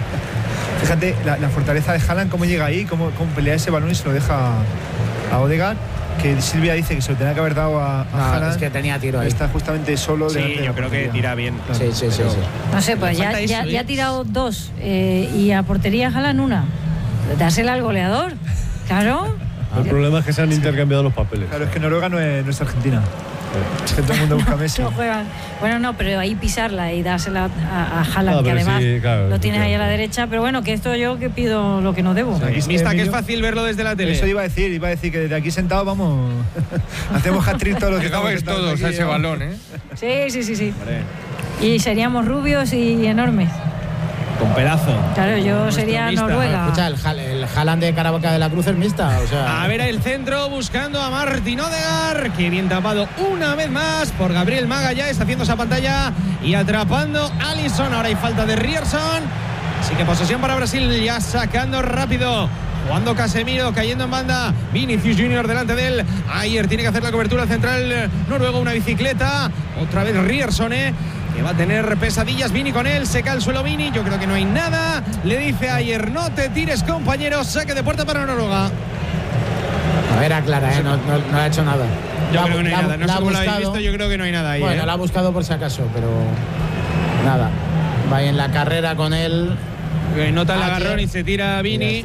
Fíjate la fortaleza de Haaland, cómo llega ahí, cómo pelea ese balón y se lo deja a Odegaard. Que Silvia dice que se lo tenía que haber dado a Haaland. Es que tenía tiro ahí. Está justamente solo. Sí, yo creo que tira bien. Claro. Sí. No sé, pues ya ha tirado 2 y a portería Haaland 1. Dársela al goleador, claro. El problema es que se han intercambiado los papeles. Claro, es que Noruega no es Argentina. Es que todo el mundo busca a Messi. No juegan. Bueno, no, pero ahí pisarla y dársela a Haaland, que además sí, claro, lo tienes ahí a la derecha. Pero bueno, que esto yo que pido lo que no debo. Mista, que es fácil verlo desde la tele. Eso iba a decir que desde aquí sentado vamos. Hacemos hat-trick todos los que estamos todos aquí, a ese balón, ¿eh? Sí. Y seríamos rubios y enormes. Con pedazo. Claro, yo sería Noruega. Escucha, el Haaland de Caravaca de la Cruz es mista. O sea. A ver el centro buscando a Martin Odegaard. Que bien tapado una vez más por Gabriel Magalhães, haciendo esa pantalla y atrapando a Alisson. Ahora hay falta de Ryerson. Así que posesión para Brasil, ya sacando rápido. Jugando Casemiro, cayendo en banda. Vinicius Junior delante de él. Ayer tiene que hacer la cobertura central noruego, una bicicleta. Otra vez Ryerson, que va a tener pesadillas. Vini con él, se cae al suelo Vini. Yo creo que no hay nada. Le dice Ayer, no te tires, compañero. Saque de puerta para Noruega. A ver, aclara, no ha hecho nada. Yo creo que no hay nada. No sé cómo lo habéis visto, yo creo que no hay nada ahí. Bueno, la ha buscado por si acaso, pero nada. Va en la carrera con él. Nota el agarrón y se tira Vini.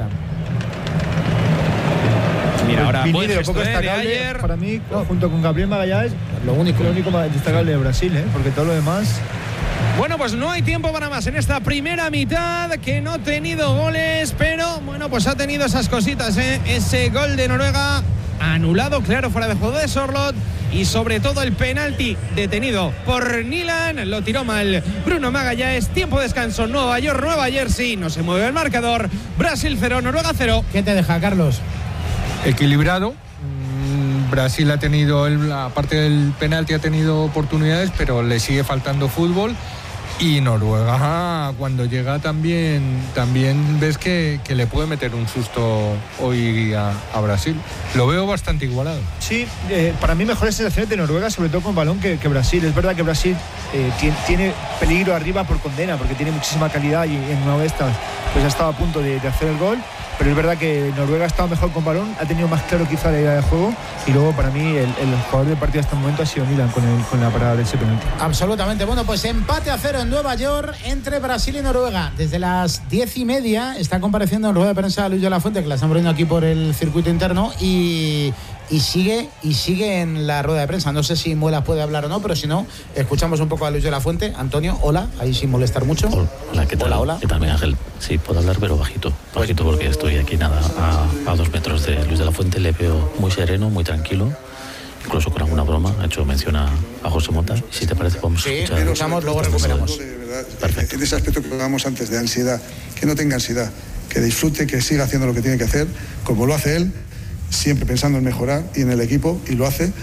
Mira, ahora Vini de lo poco destacable para mí, junto con Gabriel Magalhães, lo único destacable de Brasil, porque todo lo demás. Bueno, pues no hay tiempo para más en esta primera mitad, que no ha tenido goles, pero bueno, pues ha tenido esas cositas, ese gol de Noruega anulado, claro, fuera de juego de Sorloth, y sobre todo el penalti detenido por Nilan, lo tiró mal Bruno Magalhães. Tiempo de descanso, Nueva York, Nueva Jersey, no se mueve el marcador. Brasil 0, Noruega 0. ¿Qué te deja, Carlos? Equilibrado. Brasil ha tenido, aparte del penalti, ha tenido oportunidades, pero le sigue faltando fútbol. Y Noruega, cuando llega, también ves que le puede meter un susto hoy a Brasil. Lo veo bastante igualado. Sí, para mí mejores sensaciones de Noruega, sobre todo con balón, que Brasil. Es verdad que Brasil tiene peligro arriba por condena, porque tiene muchísima calidad y en una de estas pues ha estado a punto de hacer el gol. Pero es verdad que Noruega ha estado mejor con balón, ha tenido más claro quizá la idea de juego, y luego para mí el jugador del partido hasta el momento ha sido Nilan con la parada de ese penalti. Absolutamente. Bueno, pues empate a 0 en Nueva York entre Brasil y Noruega. Desde las 10:30 está compareciendo en rueda de prensa Luis de la Fuente, que la estamos viendo aquí por el circuito interno, y sigue en la rueda de prensa. No sé si Muelas puede hablar o no, pero si no, escuchamos un poco a Luis de la Fuente. Antonio, hola, ahí sin molestar mucho. Hola, ¿qué tal? Hola. ¿Qué tal, Miguel Ángel? Sí, puedo hablar, pero bajito porque estoy aquí nada a 2 metros de Luis de la Fuente. Le veo muy sereno, muy tranquilo, incluso con alguna broma. Ha hecho mención a José Mota. Si te parece, vamos a escuchar. Sí, escuchamos, luego recuperamos. Perfecto. En ese aspecto que hablábamos antes de ansiedad, que no tenga ansiedad, que disfrute, que siga haciendo lo que tiene que hacer, como lo hace él, siempre pensando en mejorar y en el equipo, y lo hace,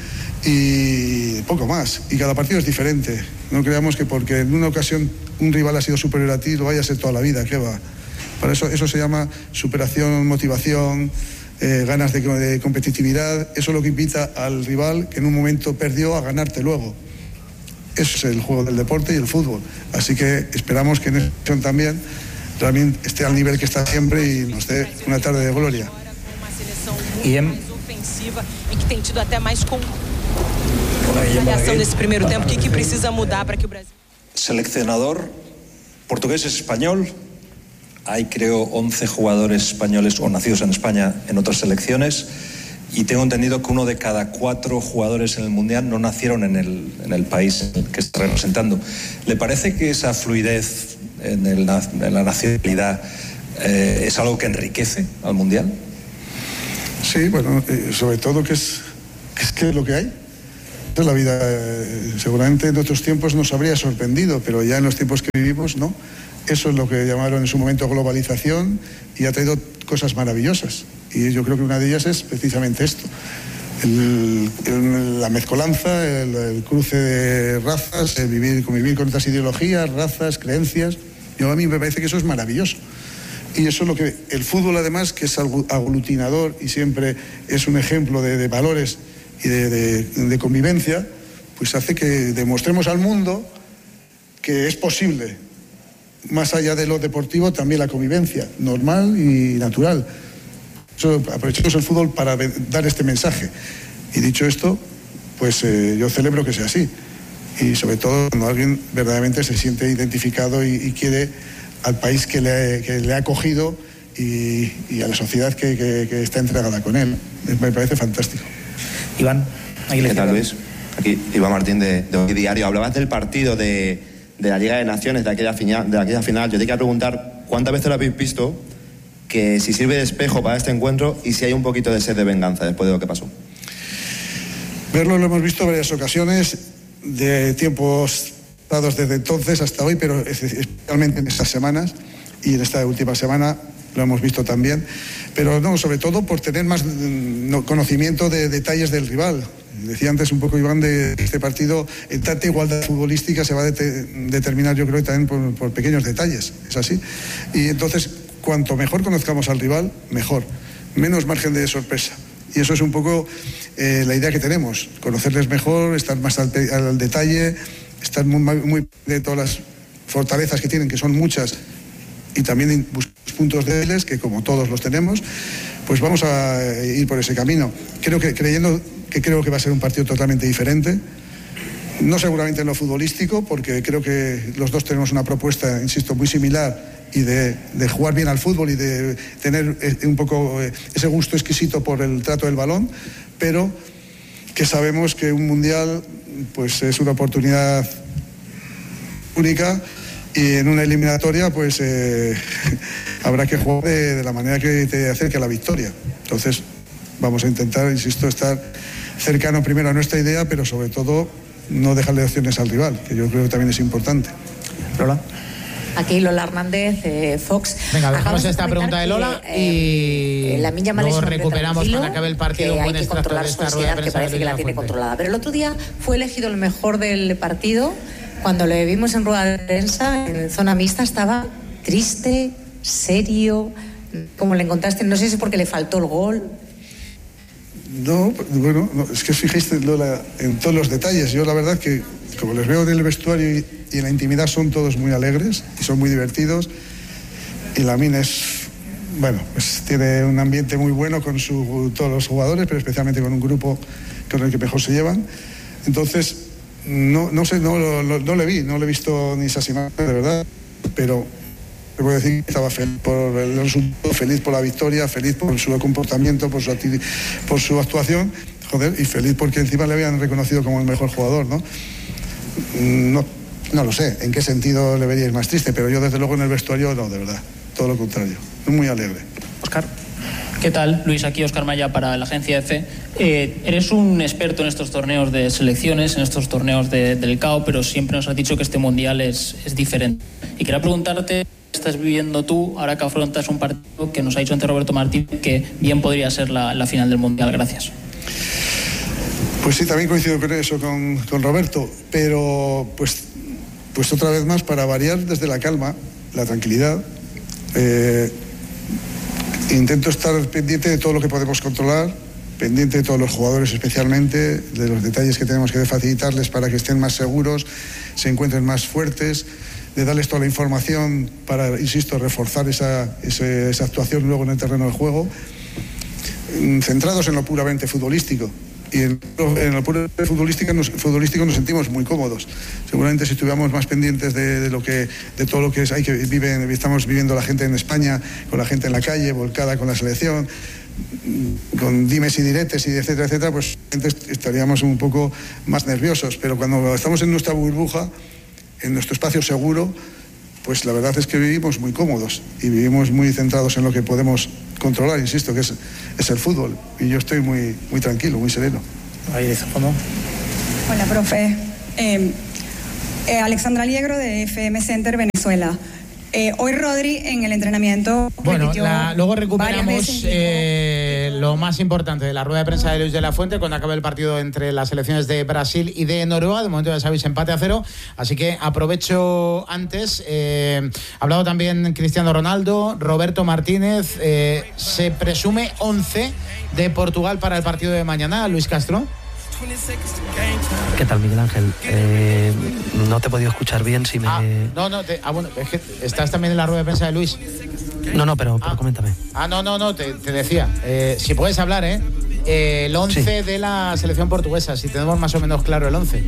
y poco más. Y cada partido es diferente. No creamos que porque en una ocasión un rival ha sido superior a ti, lo vaya a ser toda la vida. ¿Qué va? Para eso se llama superación, motivación, ganas de competitividad. Eso es lo que invita al rival que en un momento perdió a ganarte luego. Eso es el juego del deporte y el fútbol. Así que esperamos que en esta ocasión también esté al nivel que está siempre y nos dé una tarde de gloria. E ofensiva e que tem tido até mais com avaliação desse primeiro tempo. O que precisa mudar para que o Brasil? Seleccionador portugués español hay creo 11 jugadores españoles o nacidos en España en otras selecciones, y tengo entendido que 1 de cada 4 jugadores en el Mundial no nacieron en el país que está representando. ¿Le parece que esa fluidez en la nacionalidad es algo que enriquece al Mundial? Sí, bueno, sobre todo que es lo que hay. La vida seguramente en otros tiempos nos habría sorprendido, pero ya en los tiempos que vivimos no. Eso es lo que llamaron en su momento globalización, y ha traído cosas maravillosas, y yo creo que una de ellas es precisamente esto, la mezcolanza, el cruce de razas, convivir con otras ideologías, razas, creencias. A mí me parece que eso es maravilloso, y eso es lo que el fútbol, además, que es aglutinador y siempre es un ejemplo de valores y de convivencia, pues hace que demostremos al mundo que es posible, más allá de lo deportivo, también la convivencia normal y natural. Aprovechemos el fútbol para dar este mensaje. Y dicho esto, pues yo celebro que sea así. Y sobre todo cuando alguien verdaderamente se siente identificado y quiere al país que le ha acogido y a la sociedad que está entregada con él. Me parece fantástico. Iván, ¿qué tal, Luis? Aquí Iván Martín de Hoy Diario. Hablabas del partido de la Liga de Naciones, de aquella final. Yo te quería preguntar, ¿cuántas veces lo habéis visto? Que si sirve de espejo para este encuentro y si hay un poquito de sed de venganza después de lo que pasó. Verlo lo hemos visto en varias ocasiones, de tiempos dados desde entonces hasta hoy, pero especialmente en estas semanas, y en esta última semana lo hemos visto también, pero no, sobre todo por tener más conocimiento de detalles del rival. Decía antes un poco, Iván, de este partido, en tanta igualdad futbolística se va a determinar, yo creo, también por pequeños detalles, es así. Y entonces, cuanto mejor conozcamos al rival, mejor, menos margen de sorpresa. Y eso es un poco la idea que tenemos, conocerles mejor, estar más al detalle, estar muy de todas las fortalezas que tienen, que son muchas, y también buscar puntos débiles, que como todos los tenemos, pues vamos a ir por ese camino. Creo que va a ser un partido totalmente diferente, no seguramente en lo futbolístico, porque creo que los dos tenemos una propuesta, insisto, muy similar, y de jugar bien al fútbol y de tener un poco ese gusto exquisito por el trato del balón, pero que sabemos que un mundial pues es una oportunidad única, y en una eliminatoria pues habrá que jugar de la manera que te acerque a la victoria. Entonces vamos a intentar, insisto, estar cercano primero a nuestra idea, pero sobre todo no dejarle opciones al rival, que yo creo que también es importante. Lola. Aquí Lola Hernández, Fox. Venga, dejamos esta pregunta de Lola y luego recuperamos cuando acabe el partido. Que hay que controlar su ansiedad, que parece que la tiene controlada. Pero el otro día fue elegido el mejor del partido. Cuando le vimos en rueda de prensa, en zona mixta, estaba triste, serio. ¿Cómo le encontraste? No sé si es porque le faltó el gol. No, bueno, es que os fijáis, Lola, en todos los detalles. Yo la verdad que, como les veo en el vestuario y en la intimidad, son todos muy alegres y son muy divertidos. Y Lamine es, bueno, pues tiene un ambiente muy bueno con todos los jugadores, pero especialmente con un grupo con el que mejor se llevan. Entonces, no sé, no le vi, no le he visto ni esas imágenes, de verdad, pero te puedo decir que estaba feliz por el resultado, feliz por la victoria, feliz por su comportamiento, por su actuación, joder, y feliz porque encima le habían reconocido como el mejor jugador, ¿no? No lo sé en qué sentido le veríais más triste, pero yo desde luego en el vestuario no, de verdad, todo lo contrario, muy alegre. Óscar. ¿Qué tal, Luis? Aquí Óscar Maya para la agencia EFE. Eres un experto en estos torneos de selecciones, en estos torneos del CAO, pero siempre nos has dicho que este mundial es diferente. Y quería preguntarte, ¿qué estás viviendo tú ahora que afrontas un partido que nos ha dicho antes Roberto Martín que bien podría ser la final del mundial? Gracias. Pues sí, también coincido con eso, con Roberto, pero pues otra vez más, para variar, desde la calma, la tranquilidad, intento estar pendiente de todo lo que podemos controlar, pendiente de todos los jugadores especialmente, de los detalles que tenemos que facilitarles para que estén más seguros, se encuentren más fuertes, de darles toda la información para, insisto, reforzar esa actuación luego en el terreno de juego, centrados en lo puramente futbolístico. y en el pueblo futbolístico nos sentimos muy cómodos. Seguramente si estuviéramos más pendientes de todo lo que estamos viviendo la gente en España, con la gente en la calle, volcada con la selección, con dimes y diretes y etcétera, etcétera, pues estaríamos un poco más nerviosos. Pero cuando estamos en nuestra burbuja, en nuestro espacio seguro, pues la verdad es que vivimos muy cómodos y vivimos muy centrados en lo que podemos controlar, insisto, que es el fútbol. Y yo estoy muy, muy tranquilo, muy sereno. Ahí de fondo. Hola, profe. Alexandra Liegro de FM Center Venezuela. Hoy Rodri en el entrenamiento. Bueno, luego recuperamos lo más importante de la rueda de prensa de Luis de la Fuente cuando acabe el partido entre las selecciones de Brasil y de Noruega. De momento ya sabéis, empate a 0. Así que aprovecho antes. Ha hablado también Cristiano Ronaldo, Roberto Martínez. Se presume 11 de Portugal para el partido de mañana. Luis Castro. ¿Qué tal, Miguel Ángel? No te he podido escuchar bien si me... bueno, es que estás también en la rueda de prensa de Luis. No, pero coméntame. Te decía, si puedes hablar, el 11 de la selección portuguesa, si tenemos más o menos claro el 11.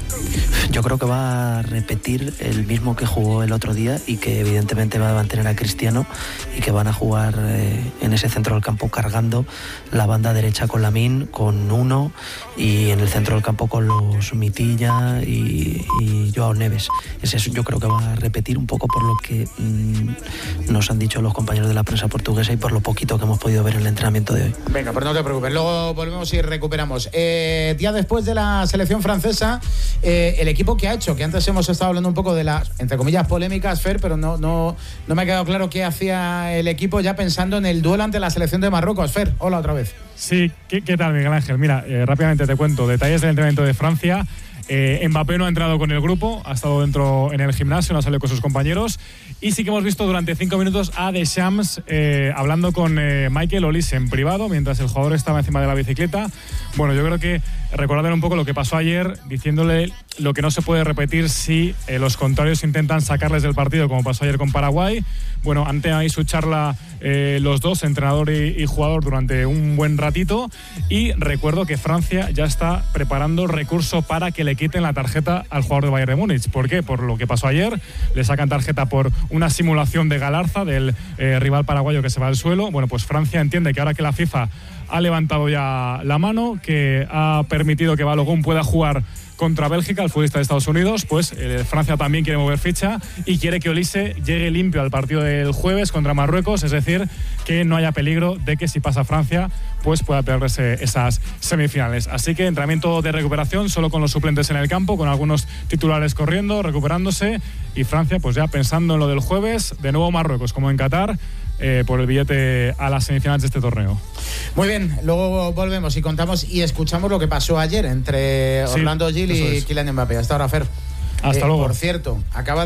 Yo creo que va a repetir el mismo que jugó el otro día y que evidentemente va a mantener a Cristiano y que van a jugar en ese centro del campo cargando la banda derecha con Lamine, con Nuno y en el centro del campo con los Mitilla y Joao Neves. Yo creo que va a repetir un poco por lo que nos han dicho los compañeros de la prensa portuguesa y por lo poquito que hemos podido ver en el entrenamiento de hoy. Venga, pero no te preocupes, luego volvemos y recuperamos. Día después de la selección francesa, el equipo que ha hecho, que antes hemos estado hablando un poco de las, entre comillas, polémicas, Fer, pero no me ha quedado claro qué hacía el equipo ya pensando en el duelo ante la selección de Marruecos. Fer, hola otra vez. Sí, ¿qué tal, Miguel Ángel? Mira, rápidamente te cuento detalles del entrenamiento de Francia. Mbappé no ha entrado con el grupo, ha estado dentro en el gimnasio, no ha salido con sus compañeros. Y sí que hemos visto durante 5 minutos a Deschamps hablando con Michael Olise en privado mientras el jugador estaba encima de la bicicleta. Bueno, yo creo que recordarle un poco lo que pasó ayer, diciéndole lo que no se puede repetir si los contrarios intentan sacarles del partido, como pasó ayer con Paraguay. Bueno, han tenido ahí su charla los dos, entrenador y jugador, durante un buen ratito. Y recuerdo que Francia ya está preparando recurso para que le quiten la tarjeta al jugador de Bayern de Múnich. ¿Por qué? Por lo que pasó ayer. Le sacan tarjeta por una simulación de Galarza del rival paraguayo que se va al suelo. Bueno, pues Francia entiende que ahora que la FIFA ha levantado ya la mano, que ha permitido que Balogun pueda jugar contra Bélgica, el futbolista de Estados Unidos, pues Francia también quiere mover ficha y quiere que Olise llegue limpio al partido del jueves contra Marruecos, es decir, que no haya peligro de que si pasa Francia, pues pueda perderse esas semifinales. Así que entrenamiento de recuperación solo con los suplentes en el campo, con algunos titulares corriendo, recuperándose, y Francia pues ya pensando en lo del jueves, de nuevo Marruecos, como en Qatar, por el billete a las semifinales de este torneo. Muy bien, luego volvemos y contamos y escuchamos lo que pasó ayer entre Orlando Gil y Kylian Mbappé. Hasta ahora, Fer. Hasta luego. Por cierto, acaba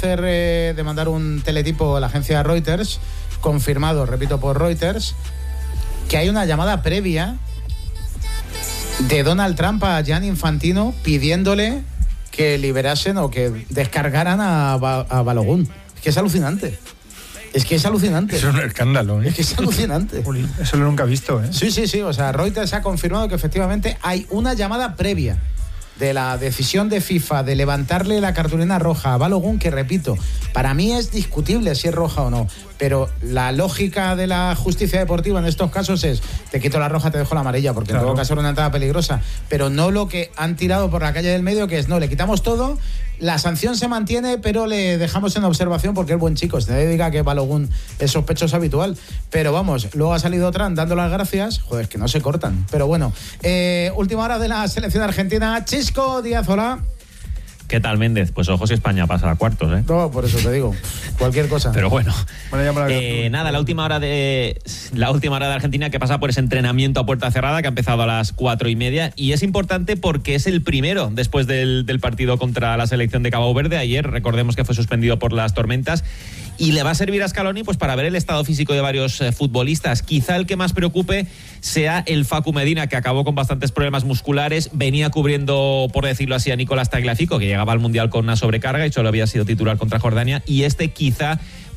de mandar un teletipo a la agencia Reuters, confirmado, repito, por Reuters, que hay una llamada previa de Donald Trump a Gianni Infantino pidiéndole que liberasen o que descargaran a Balogun. Es que es alucinante. Eso es un escándalo, ¿eh? Es que es alucinante. Eso lo nunca he visto, ¿eh? Sí. O sea, Reuters ha confirmado que efectivamente hay una llamada previa de la decisión de FIFA de levantarle la cartulina roja a Balogun, que repito, para mí es discutible si es roja o no, pero la lógica de la justicia deportiva en estos casos es: te quito la roja, te dejo la amarilla, porque en todo caso era una entrada peligrosa, pero no lo que han tirado por la calle del medio, que es no, le quitamos todo, la sanción se mantiene, pero le dejamos en observación porque es buen chico. Se diga que Balogun es sospechoso habitual, pero vamos, luego ha salido Trump dando las gracias, joder, que no se cortan, pero bueno. Última hora de la selección argentina. Chisco Díaz, hola. ¿Qué tal, Méndez? Pues ojo si España pasa a cuartos, ¿eh? No, por eso te digo, cualquier cosa. Pero bueno, nada, la última hora de Argentina, que pasa por ese entrenamiento a puerta cerrada que ha empezado a las 4:30, y es importante porque es el primero después del partido contra la selección de Cabo Verde. Ayer, recordemos que fue suspendido por las tormentas, y le va a servir a Scaloni pues para ver el estado físico de varios futbolistas. Quizá el que más preocupe sea el Facu Medina, que acabó con bastantes problemas musculares, venía cubriendo, por decirlo así, a Nicolás Tagliafico, que llegaba al Mundial con una sobrecarga y solo había sido titular contra Jordania, y este quizá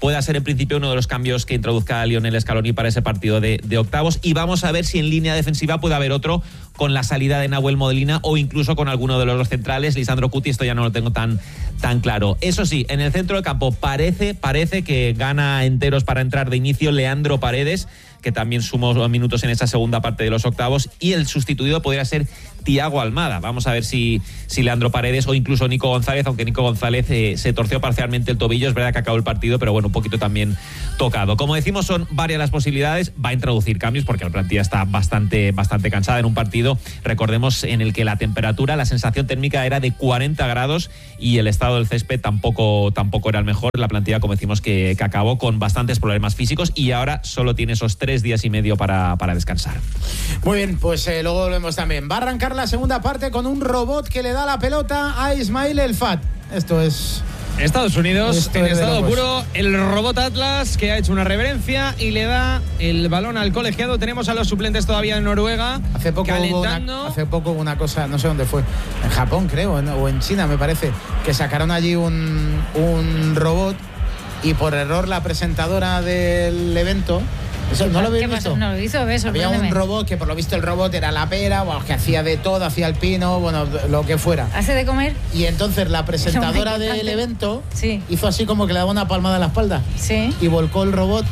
pueda ser en principio uno de los cambios que introduzca Lionel Scaloni para ese partido de octavos. Y vamos a ver si en línea defensiva puede haber otro con la salida de Nahuel Molina o incluso con alguno de los dos centrales. Lisandro Cuti, esto ya no lo tengo tan claro. Eso sí, en el centro del campo parece que gana enteros para entrar de inicio Leandro Paredes, que también sumó minutos en esa segunda parte de los octavos, y el sustituido podría ser Thiago Almada. Vamos a ver si Leandro Paredes o incluso Nico González, aunque Nico González se torció parcialmente el tobillo, es verdad que acabó el partido, pero bueno, un poquito también tocado. Como decimos, son varias las posibilidades, va a introducir cambios porque la plantilla está bastante cansada en un partido, recordemos, en el que la temperatura, la sensación térmica era de 40 grados y el estado del césped tampoco era el mejor. La plantilla, como decimos, que acabó con bastantes problemas físicos y ahora solo tiene esos 3 días y medio para descansar. Muy bien, pues luego volvemos también. Va a arrancar la segunda parte con un robot que le da la pelota a Ismail El Fat. Esto es Estados Unidos, en estado locos. puro, el robot Atlas, que ha hecho una reverencia y le da el balón al colegiado. Tenemos a los suplentes todavía en Noruega. Hace poco hubo una cosa, no sé dónde fue, en Japón creo, o en China me parece, que sacaron allí un robot y por error la presentadora del evento... Eso, ¿no lo habéis visto? No lo hizo, había un robot que por lo visto el robot era la pera, bueno, que hacía de todo, hacía el pino, bueno, lo que fuera. ¿Hace de comer? Y entonces la presentadora del evento hizo así como que le daba una palmada en la espalda. Sí. Y volcó el robot.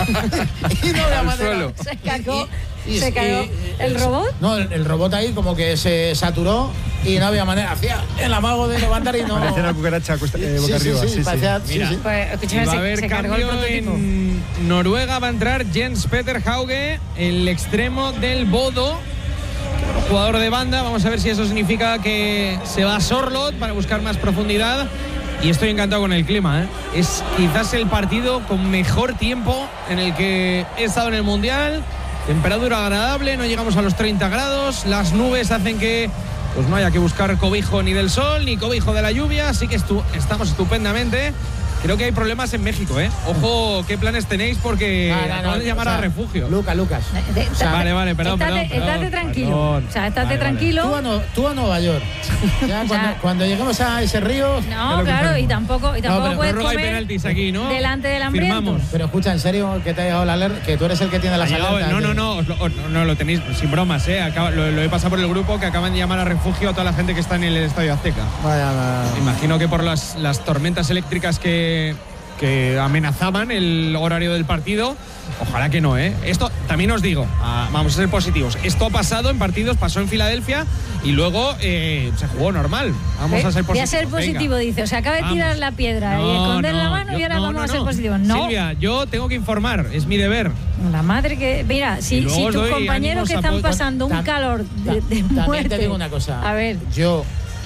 Y no había al manera. suelo. Se cagó. ¿Se cayó el robot? No, el robot ahí como que se saturó y no había manera. Hacía el amago de levantar y no... Parecía una cucaracha boca arriba. Sí, parecía, Mira, Pues, escúchame, va a haber se cargó el cambio prototipo. en Noruega. Va a entrar Jens Petter Hauge, el extremo del Bodo, jugador de banda. Vamos a ver si eso significa que se va a Sorloth para buscar más profundidad. Y estoy encantado con el clima, ¿eh? Es quizás el partido con mejor tiempo en el que he estado en el Mundial. Temperatura agradable, no llegamos a los 30 grados. Las nubes hacen que pues no haya que buscar cobijo ni del sol ni cobijo de la lluvia. Así que estamos estupendamente. Creo que hay problemas en México, ¿eh? Ojo, ¿qué planes tenéis? Porque acaban de llamar a refugio. Lucas. Vale, perdón. Estate tranquilo. Perdón. O sea, estate tranquilo. Tú a Nueva York. Ya cuando lleguemos a ese río... No, claro, y tampoco puedes prórroga y comer penaltis aquí, ¿no? delante del hambriento. Firmamos. Pero escucha, en serio, que te ha llegado la alerta, que tú eres el que tiene las alertas. No, lo tenéis sin bromas, ¿eh? Lo he pasado por el grupo, que acaban de llamar a refugio a toda la gente que está en el Estadio Azteca. Vaya. Imagino que por las tormentas eléctricas que amenazaban el horario del partido. Ojalá que no, ¿eh? Esto también os digo, vamos a ser positivos. Esto ha pasado en partidos, pasó en Filadelfia y luego se jugó normal. Vamos a ser positivos. Voy a ser positivo, Venga. dice. O sea, acaba de tirar la piedra y esconder la mano y ahora vamos a ser positivos. No. Silvia, yo tengo que informar, es mi deber. La madre que... Mira, si tus compañeros que están pasando un calor de muerte... También te digo una cosa. A ver. Yo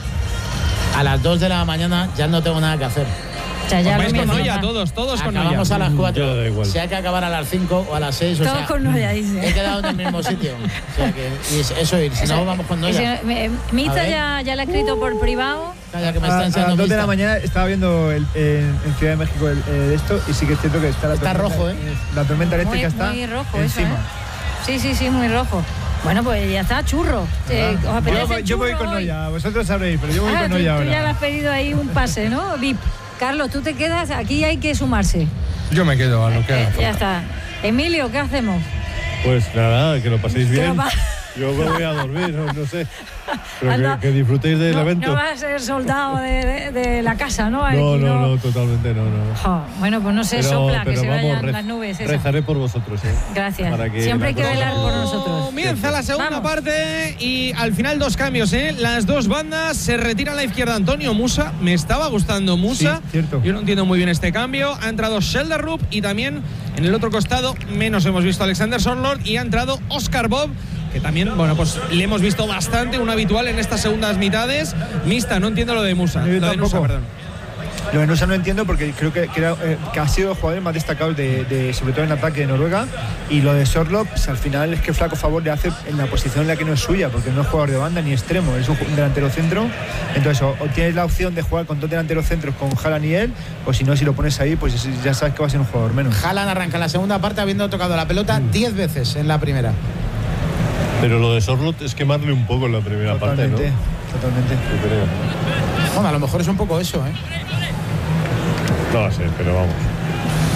a las 2 de la mañana ya no tengo nada que hacer. O sea, ya vais con Noya, todos con Noya. Acabamos a las 4. Yo da igual. Si hay que acabar a las 5 o a las 6. Todos con Noya, dice. He quedado en el mismo sitio. O sea que, y eso ir, si no vamos con Noya. Mita ya le ha escrito por privado. Calla, que me está A enseñando las 2 de la Mista. mañana estaba viendo en Ciudad de México esto y sí que es cierto que está la Está tormenta, rojo, ¿eh? La tormenta eléctrica está muy rojo encima. eso, ¿eh? Sí, muy rojo. Bueno, pues ya está, churro. ¿Os apetece Yo voy churro con hoy? Noya, vosotros sabréis, pero yo voy con tú Noya ahora. ya le has pedido ahí un pase, ¿no? VIP. Carlos, tú te quedas, aquí hay que sumarse. Yo me quedo a lo que haga falta. Ya está. Emilio, ¿qué hacemos? Pues nada, que lo paséis Que bien. lo Yo me voy a dormir, no sé. Pero que disfrutéis del evento. No vas a ser soldado de la casa, ¿no? No, totalmente no. Jo, bueno, pues no se sopla, que se vamos, vayan las nubes. Esas. Rezaré por vosotros, ¿eh? Gracias. Que siempre hay que velar por nosotros. Comienza la segunda parte y al final 2 cambios, ¿eh? Las 2 bandas se retiran a la izquierda. Antonio Musa, me estaba gustando Musa. Sí, cierto. Yo no entiendo muy bien este cambio. Ha entrado Schelderup y también en el otro costado menos hemos visto a Alexander Sorloth y ha entrado Oscar Bob, que también, bueno, pues le hemos visto bastante, un habitual en estas segundas mitades. Mista, no entiendo lo de Musa. Yo Lo de tampoco. Nusa, perdón. Lo de Nusa no entiendo porque creo que ha sido el jugador más destacado sobre todo en ataque de Noruega. Y lo de Sorloth, pues, al final es que flaco favor le hace en la posición en la que no es suya, porque no es jugador de banda ni extremo, es un delantero centro. Entonces, o tienes la opción de jugar con 2 delanteros centros con Haaland y él, o si no, si lo pones ahí, pues ya sabes que va a ser un jugador menos. Haaland arranca la segunda parte habiendo tocado la pelota 10 veces en la primera. Pero lo de Sorloth es quemarle un poco en la primera parte, ¿no? Totalmente. Yo creo. Bueno, a lo mejor es un poco eso, ¿eh? No lo sé, pero vamos.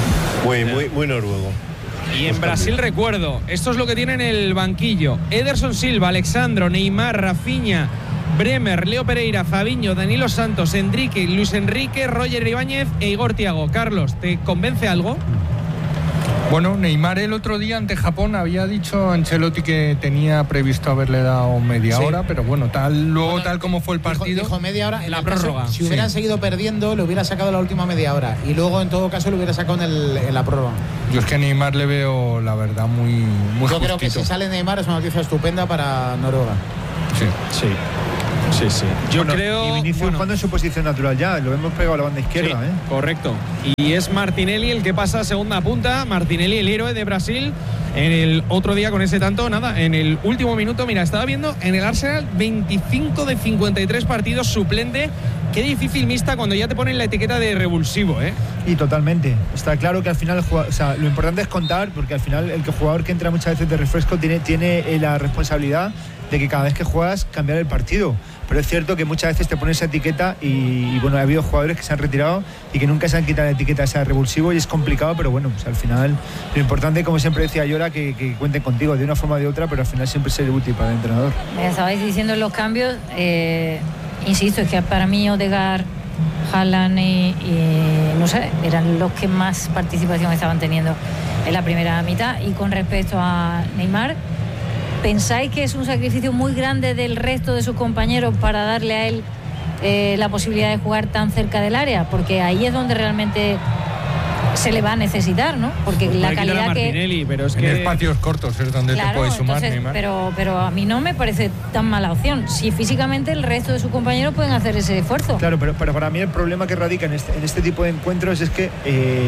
Muy noruego. Y en Brasil recuerdo, esto es lo que tiene en el banquillo: Ederson Silva, Alexandro, Neymar, Rafinha, Bremer, Leo Pereira, Fabinho, Danilo Santos, Enrique, Luis Enrique, Roger Ibáñez e Igor Thiago. Carlos, ¿te convence algo? Bueno, Neymar el otro día ante Japón había dicho a Ancelotti que tenía previsto haberle dado media hora, pero bueno, tal como fue el partido. Dijo media hora en la prórroga. Si hubieran seguido perdiendo, le hubiera sacado la última media hora y luego en todo caso lo hubiera sacado en la prórroga. Yo es que a Neymar le veo, la verdad, muy Yo justito. creo que si sale Neymar es una noticia estupenda para Noruega. Sí. Yo creo. Y Vinicius jugando en su posición natural ya, lo hemos pegado a la banda izquierda. Sí, correcto. Y es Martinelli el que pasa a segunda punta. Martinelli, el héroe de Brasil. En el otro día con ese tanto, en el último minuto, mira, estaba viendo en el Arsenal 25 de 53 partidos suplente. Qué difícil mixta cuando ya te ponen la etiqueta de revulsivo, ¿eh? Y totalmente. Está claro que al final, lo importante es contar, porque al final el jugador que entra muchas veces de refresco tiene la responsabilidad de que cada vez que juegas cambiar el partido. Pero es cierto que muchas veces te pones esa etiqueta y bueno, ha habido jugadores que se han retirado y que nunca se han quitado la etiqueta esa de revulsivo y es complicado, pero bueno, pues al final lo importante, como siempre decía Llora, que cuenten contigo de una forma o de otra, pero al final siempre ser útil para el entrenador. Me estabais diciendo los cambios, insisto, es que para mí Odegaard, Haaland y no sé, eran los que más participación estaban teniendo en la primera mitad. Y con respecto a Neymar, ¿pensáis que es un sacrificio muy grande del resto de sus compañeros para darle a él la posibilidad de jugar tan cerca del área? Porque ahí es donde realmente se le va a necesitar, ¿no? Porque la calidad que... pero es en que... espacios cortos es donde claro, te puedes sumar, entonces, Neymar. pero a mí no me parece tan mala opción. Si físicamente el resto de sus compañeros pueden hacer ese esfuerzo. Claro, pero para mí el problema que radica en este tipo de encuentros es que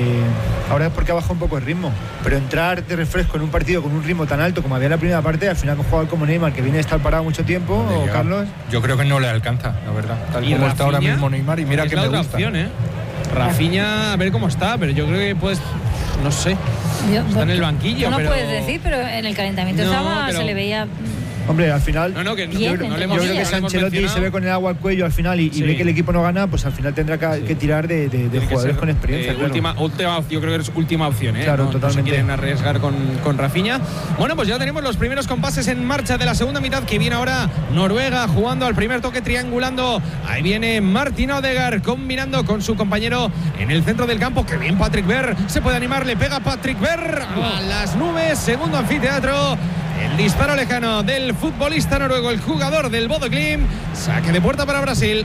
ahora es porque ha bajado un poco el ritmo, pero entrar de refresco en un partido con un ritmo tan alto como había en la primera parte, al final con un jugador como Neymar, que viene a estar parado mucho tiempo, Carlos... Yo creo que no le alcanza, la verdad. Tal y como está ahora mismo Neymar, y mira es que la me otra gusta. opción, ¿eh? Rafinha, a ver cómo está, pero yo creo que pues no sé, está en el banquillo. No pero... puedes decir, pero en el calentamiento se le veía... Hombre, al final, yo creo que si Ancelotti se ve con el agua al cuello al final y ve que el equipo no gana, pues al final tendrá que tirar de jugadores con experiencia. Claro. Yo creo que es última opción, ¿eh? Claro, no totalmente. se quieren arriesgar con Rafinha. Bueno, pues ya tenemos los primeros compases en marcha de la segunda mitad, que viene ahora Noruega jugando al primer toque, triangulando. Ahí viene Martin Odegaard combinando con su compañero en el centro del campo. Que bien Patrick Berg, se puede animar, le pega Patrick Berg a las nubes, segundo anfiteatro. El disparo lejano del futbolista noruego, el jugador del Bodø Glimt. Saque de puerta para Brasil.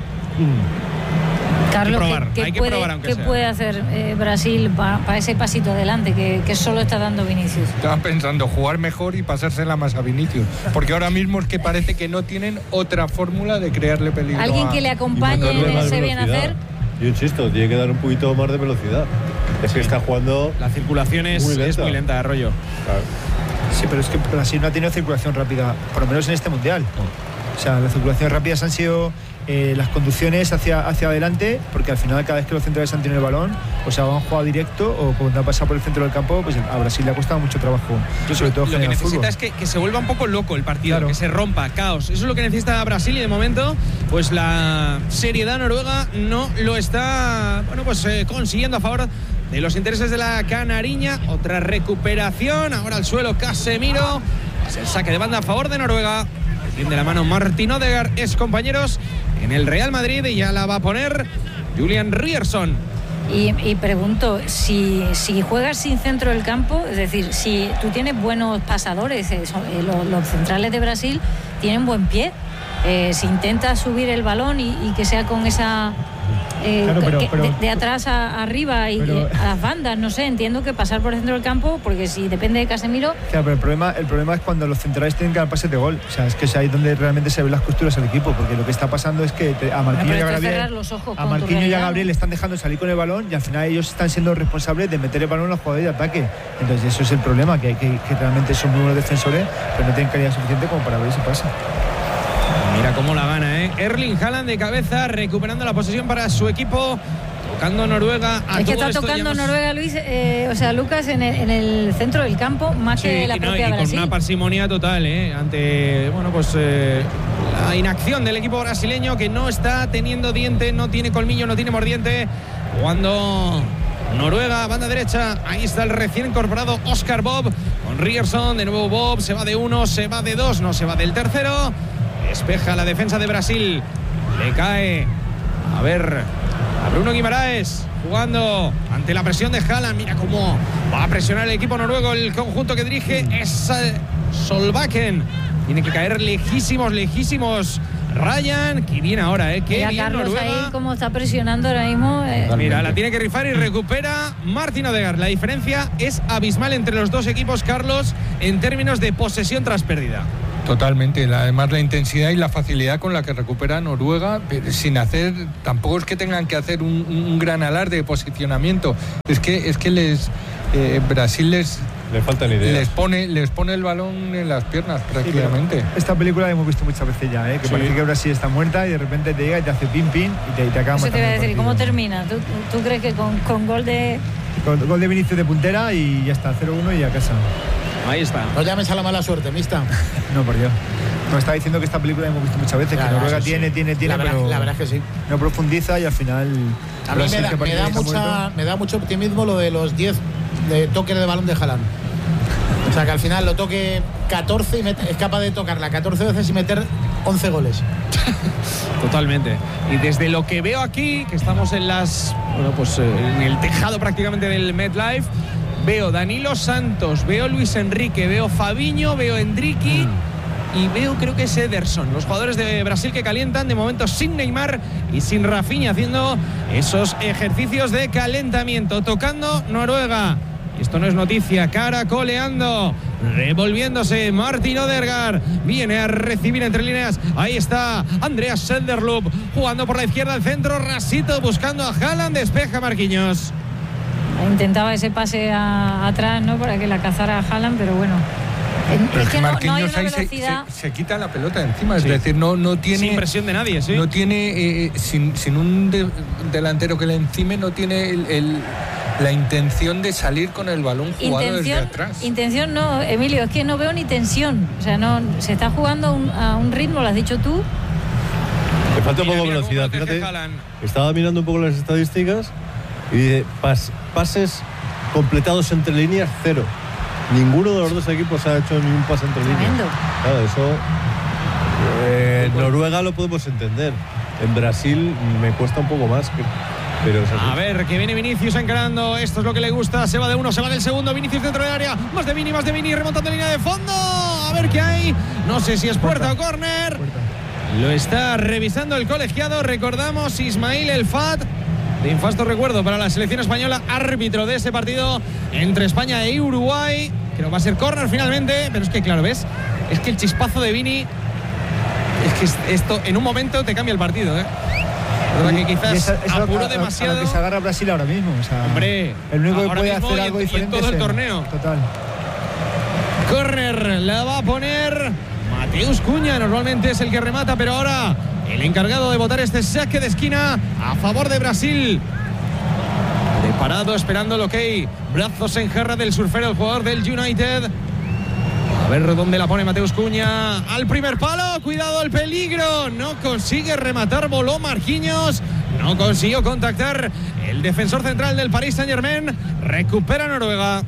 Carlos, hay que probar, ¿qué puede hacer Brasil para ese pasito adelante que solo está dando Vinicius? Estaba pensando jugar mejor y pasársela más a Vinicius, porque ahora mismo es que parece que no tienen otra fórmula de crearle peligro. Alguien que le acompañe en ese bien hacer. Yo insisto, tiene que dar un poquito más de velocidad. Es que está jugando. La circulación es muy lenta, Arroyo. Claro. Sí, pero es que Brasil no ha tenido circulación rápida, por lo menos en este mundial. O sea, las circulaciones rápidas han sido las conducciones hacia adelante, porque al final cada vez que los centrales han tenido el balón, o sea, han jugado directo o cuando han pasado por el centro del campo, pues a Brasil le ha costado mucho trabajo. Sobre todo lo que necesita es que se vuelva un poco loco el partido, claro, que se rompa, caos. Eso es lo que necesita Brasil y de momento, pues la seriedad noruega no lo está, consiguiendo a favor de los intereses de la canariña. Otra recuperación, ahora al suelo Casemiro. Es el saque de banda a favor de Noruega. De la mano Martin Odegaard, es compañeros en el Real Madrid, y ya la va a poner Julian Ryerson. Y pregunto, si juegas sin centro del campo, es decir, si tú tienes buenos pasadores, los centrales de Brasil tienen buen pie, si intentas subir el balón y que sea con esa... de atrás a arriba y a las bandas, no sé, entiendo que pasar por el centro del campo, porque si depende de Casemiro... Claro, pero el problema es cuando los centrales tienen que dar pases de gol. O sea, es que es ahí donde realmente se ven las costuras al equipo, porque lo que está pasando es que a Marquinhos y a Gabriel le están dejando salir con el balón y al final ellos están siendo responsables de meter el balón en los jugadores de ataque. Entonces eso es el problema, que realmente son muy buenos defensores, pero no tienen calidad suficiente como para ver ese pase. Mira cómo la gana, Erling Haaland de cabeza, recuperando la posesión para su equipo, tocando Noruega. Es que está tocando Noruega, Luis, Lucas, en el centro del campo, más que la propia Brasil. Con una parsimonia total, ante la inacción del equipo brasileño, que no está teniendo diente, no tiene colmillo, no tiene mordiente, jugando Noruega, banda derecha. Ahí está el recién incorporado Oscar Bob con Ryerson. De nuevo Bob, se va de 1, se va de 2, no se va del tercero. Despeja la defensa de Brasil. Le cae, a ver, a Bruno Guimaraes, jugando ante la presión de Haaland. Mira cómo va a presionar el equipo noruego. El conjunto que dirige es Solbakken. Tiene que caer lejísimos. Ryan, que viene ahora, que mira bien Carlos Noruega. ahí como está presionando ahora mismo. Mira, la tiene que rifar y recupera Martin Odegaard. La diferencia es abismal entre los dos equipos, Carlos, en términos de posesión tras pérdida. Totalmente, además la intensidad y la facilidad con la que recupera Noruega, sin hacer, tampoco es que tengan que hacer un gran alarde de posicionamiento, es que les Brasil le faltan ideas. Les pone el balón en las piernas prácticamente. Sí, esta película la hemos visto muchas veces ya, que sí. Parece que Brasil está muerta y de repente te llega y te hace pin y te acaba matando. Eso te iba a decir, ¿y cómo termina? ¿Tú crees que con gol de...? Con gol de Vinicius de puntera y ya está, 0-1 y a casa. Ahí está. No llames a la mala suerte, mista. No, por Dios. Nos estaba diciendo que esta película la hemos visto muchas veces, que Noruega tiene, pero la verdad es que sí. No profundiza y al final... A mí me da mucho optimismo lo de los 10 de toques de balón de Haaland. O sea, que al final lo toque 14 y es capaz de tocarla 14 veces y meter 11 goles. Totalmente. Y desde lo que veo aquí, que estamos en en el tejado prácticamente del MetLife, veo Danilo Santos, veo Luis Enrique, veo Fabinho, veo Endricky y veo, creo que es Ederson. Los jugadores de Brasil que calientan, de momento sin Neymar y sin Rafinha, haciendo esos ejercicios de calentamiento. Tocando Noruega. Esto no es noticia, caracoleando, revolviéndose Martin Odegaard, viene a recibir entre líneas, ahí está Andreas Senderloop, jugando por la izquierda al centro, Rasito buscando a Haaland, despeja Marquinhos. Intentaba ese pase atrás, ¿no?, para que la cazara a Haaland, pero bueno. Es que no hay una velocidad. Se quita la pelota de encima, es decir, no tiene... Sin presión de nadie, sí. No tiene, sin un delantero que le encime, no tiene la intención de salir con el balón jugado desde atrás. Intención no, Emilio, es que no veo ni tensión. O sea, no se está jugando a un ritmo, lo has dicho tú. Le falta un poco de velocidad, fíjate. Estaba mirando un poco las estadísticas y dice, pases completados entre líneas, 0. Ninguno de los dos equipos ha hecho ni un pase entre líneas. Claro, eso Noruega lo podemos entender. En Brasil me cuesta un poco más. A ver, que viene Vinicius encarando. Esto es lo que le gusta. Se va de 1, se va del segundo. Vinicius dentro del área. Más de Vini, remontando línea de fondo. A ver qué hay. No sé si es puerta o córner. Lo está revisando el colegiado. Recordamos, Ismail El Fat, de infasto recuerdo para la selección española, árbitro de ese partido entre España e Uruguay. Creo que va a ser córner finalmente, pero es que claro, ¿ves? Es que el chispazo de Vini, es que esto en un momento te cambia el partido, ¿Verdad que quizás apuró demasiado? A lo que se agarra Brasil ahora mismo. O sea, hombre, el único que puede hacer algo diferente en todo el torneo. Total. Córner la va a poner Mateus Cunha, normalmente es el que remata, pero ahora el encargado de botar este saque de esquina a favor de Brasil. Preparado, esperando el ok. Brazos en jarra del surfero, el jugador del United. A ver dónde la pone Mateus Cunha. Al primer palo, cuidado el peligro. No consigue rematar, voló Marquinhos. No consiguió contactar el defensor central del Paris Saint-Germain. Recupera Noruega.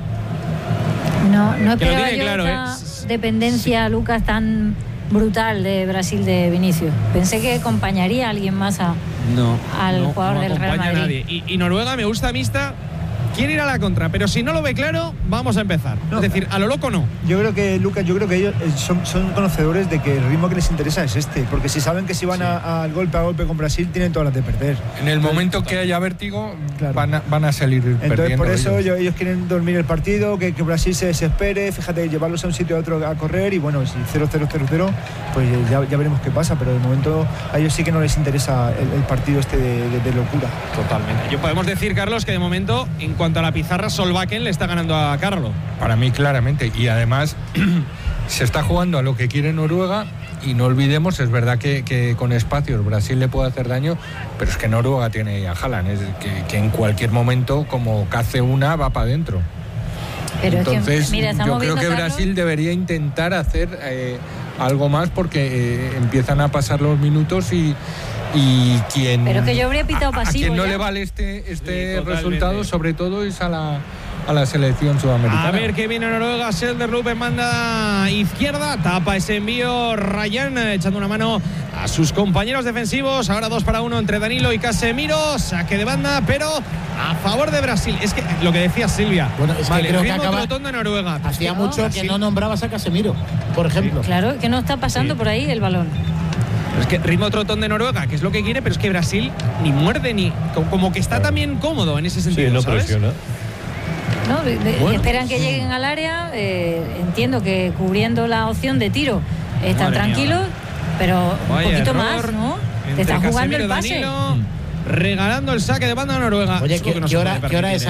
No esperaba yo esta dependencia, Lucas, tan brutal de Brasil de Vinicius. Pensé que acompañaría a alguien más al jugador del Real Madrid. Nadie. Y Noruega me gusta mixta. Quiere ir a la contra, pero si no lo ve claro, vamos a empezar. Es decir, a lo loco no. Yo creo que, Lucas, ellos son conocedores de que el ritmo que les interesa es este, porque si saben que si van al golpe a golpe con Brasil, tienen todas las de perder. En el momento que haya vértigo, claro, van a salir perdiendo. Entonces, por eso ellos quieren dormir el partido, que Brasil se desespere, fíjate, llevarlos a un sitio a otro a correr y bueno, si 0-0-0-0, pues ya veremos qué pasa, pero de momento a ellos sí que no les interesa el partido este de locura. Totalmente. Yo podemos decir, Carlos, que de momento, en cuanto a la pizarra, Solbakken le está ganando a Carlo. Para mí, claramente. Y además, se está jugando a lo que quiere Noruega. Y no olvidemos, es verdad que con espacios Brasil le puede hacer daño, pero es que Noruega tiene a Haaland. Es que en cualquier momento, como cace una, va para adentro. Entonces, yo creo que Brasil debería intentar hacer algo más porque empiezan a pasar los minutos y quien... Pero que yo habría pitado pasivo. A quien no ya le vale este resultado, sobre todo, es a la selección sudamericana. A ver qué viene Noruega. Selderloop en banda izquierda, tapa ese envío Ryan, echando una mano a sus compañeros defensivos. Ahora 2-1 entre Danilo y Casemiro. Saque de banda, pero a favor de Brasil. Es que lo que decía Silvia, bueno, es que creo que trotón de Noruega. Hacía mucho que no nombrabas a Casemiro, por ejemplo. Claro, que no está pasando por ahí el balón. Es que ritmo trotón de Noruega, que es lo que quiere, pero es que Brasil ni muerde ni como que está también cómodo en ese sentido. Sí, no ¿sabes? presiona. ¿No? Bueno, esperan que lleguen al área. Entiendo que cubriendo la opción de tiro están tranquilos, pero un poquito más, ¿no? Te están jugando el pase. Danilo, regalando el saque de banda a Noruega. Oye, ¿qué hora es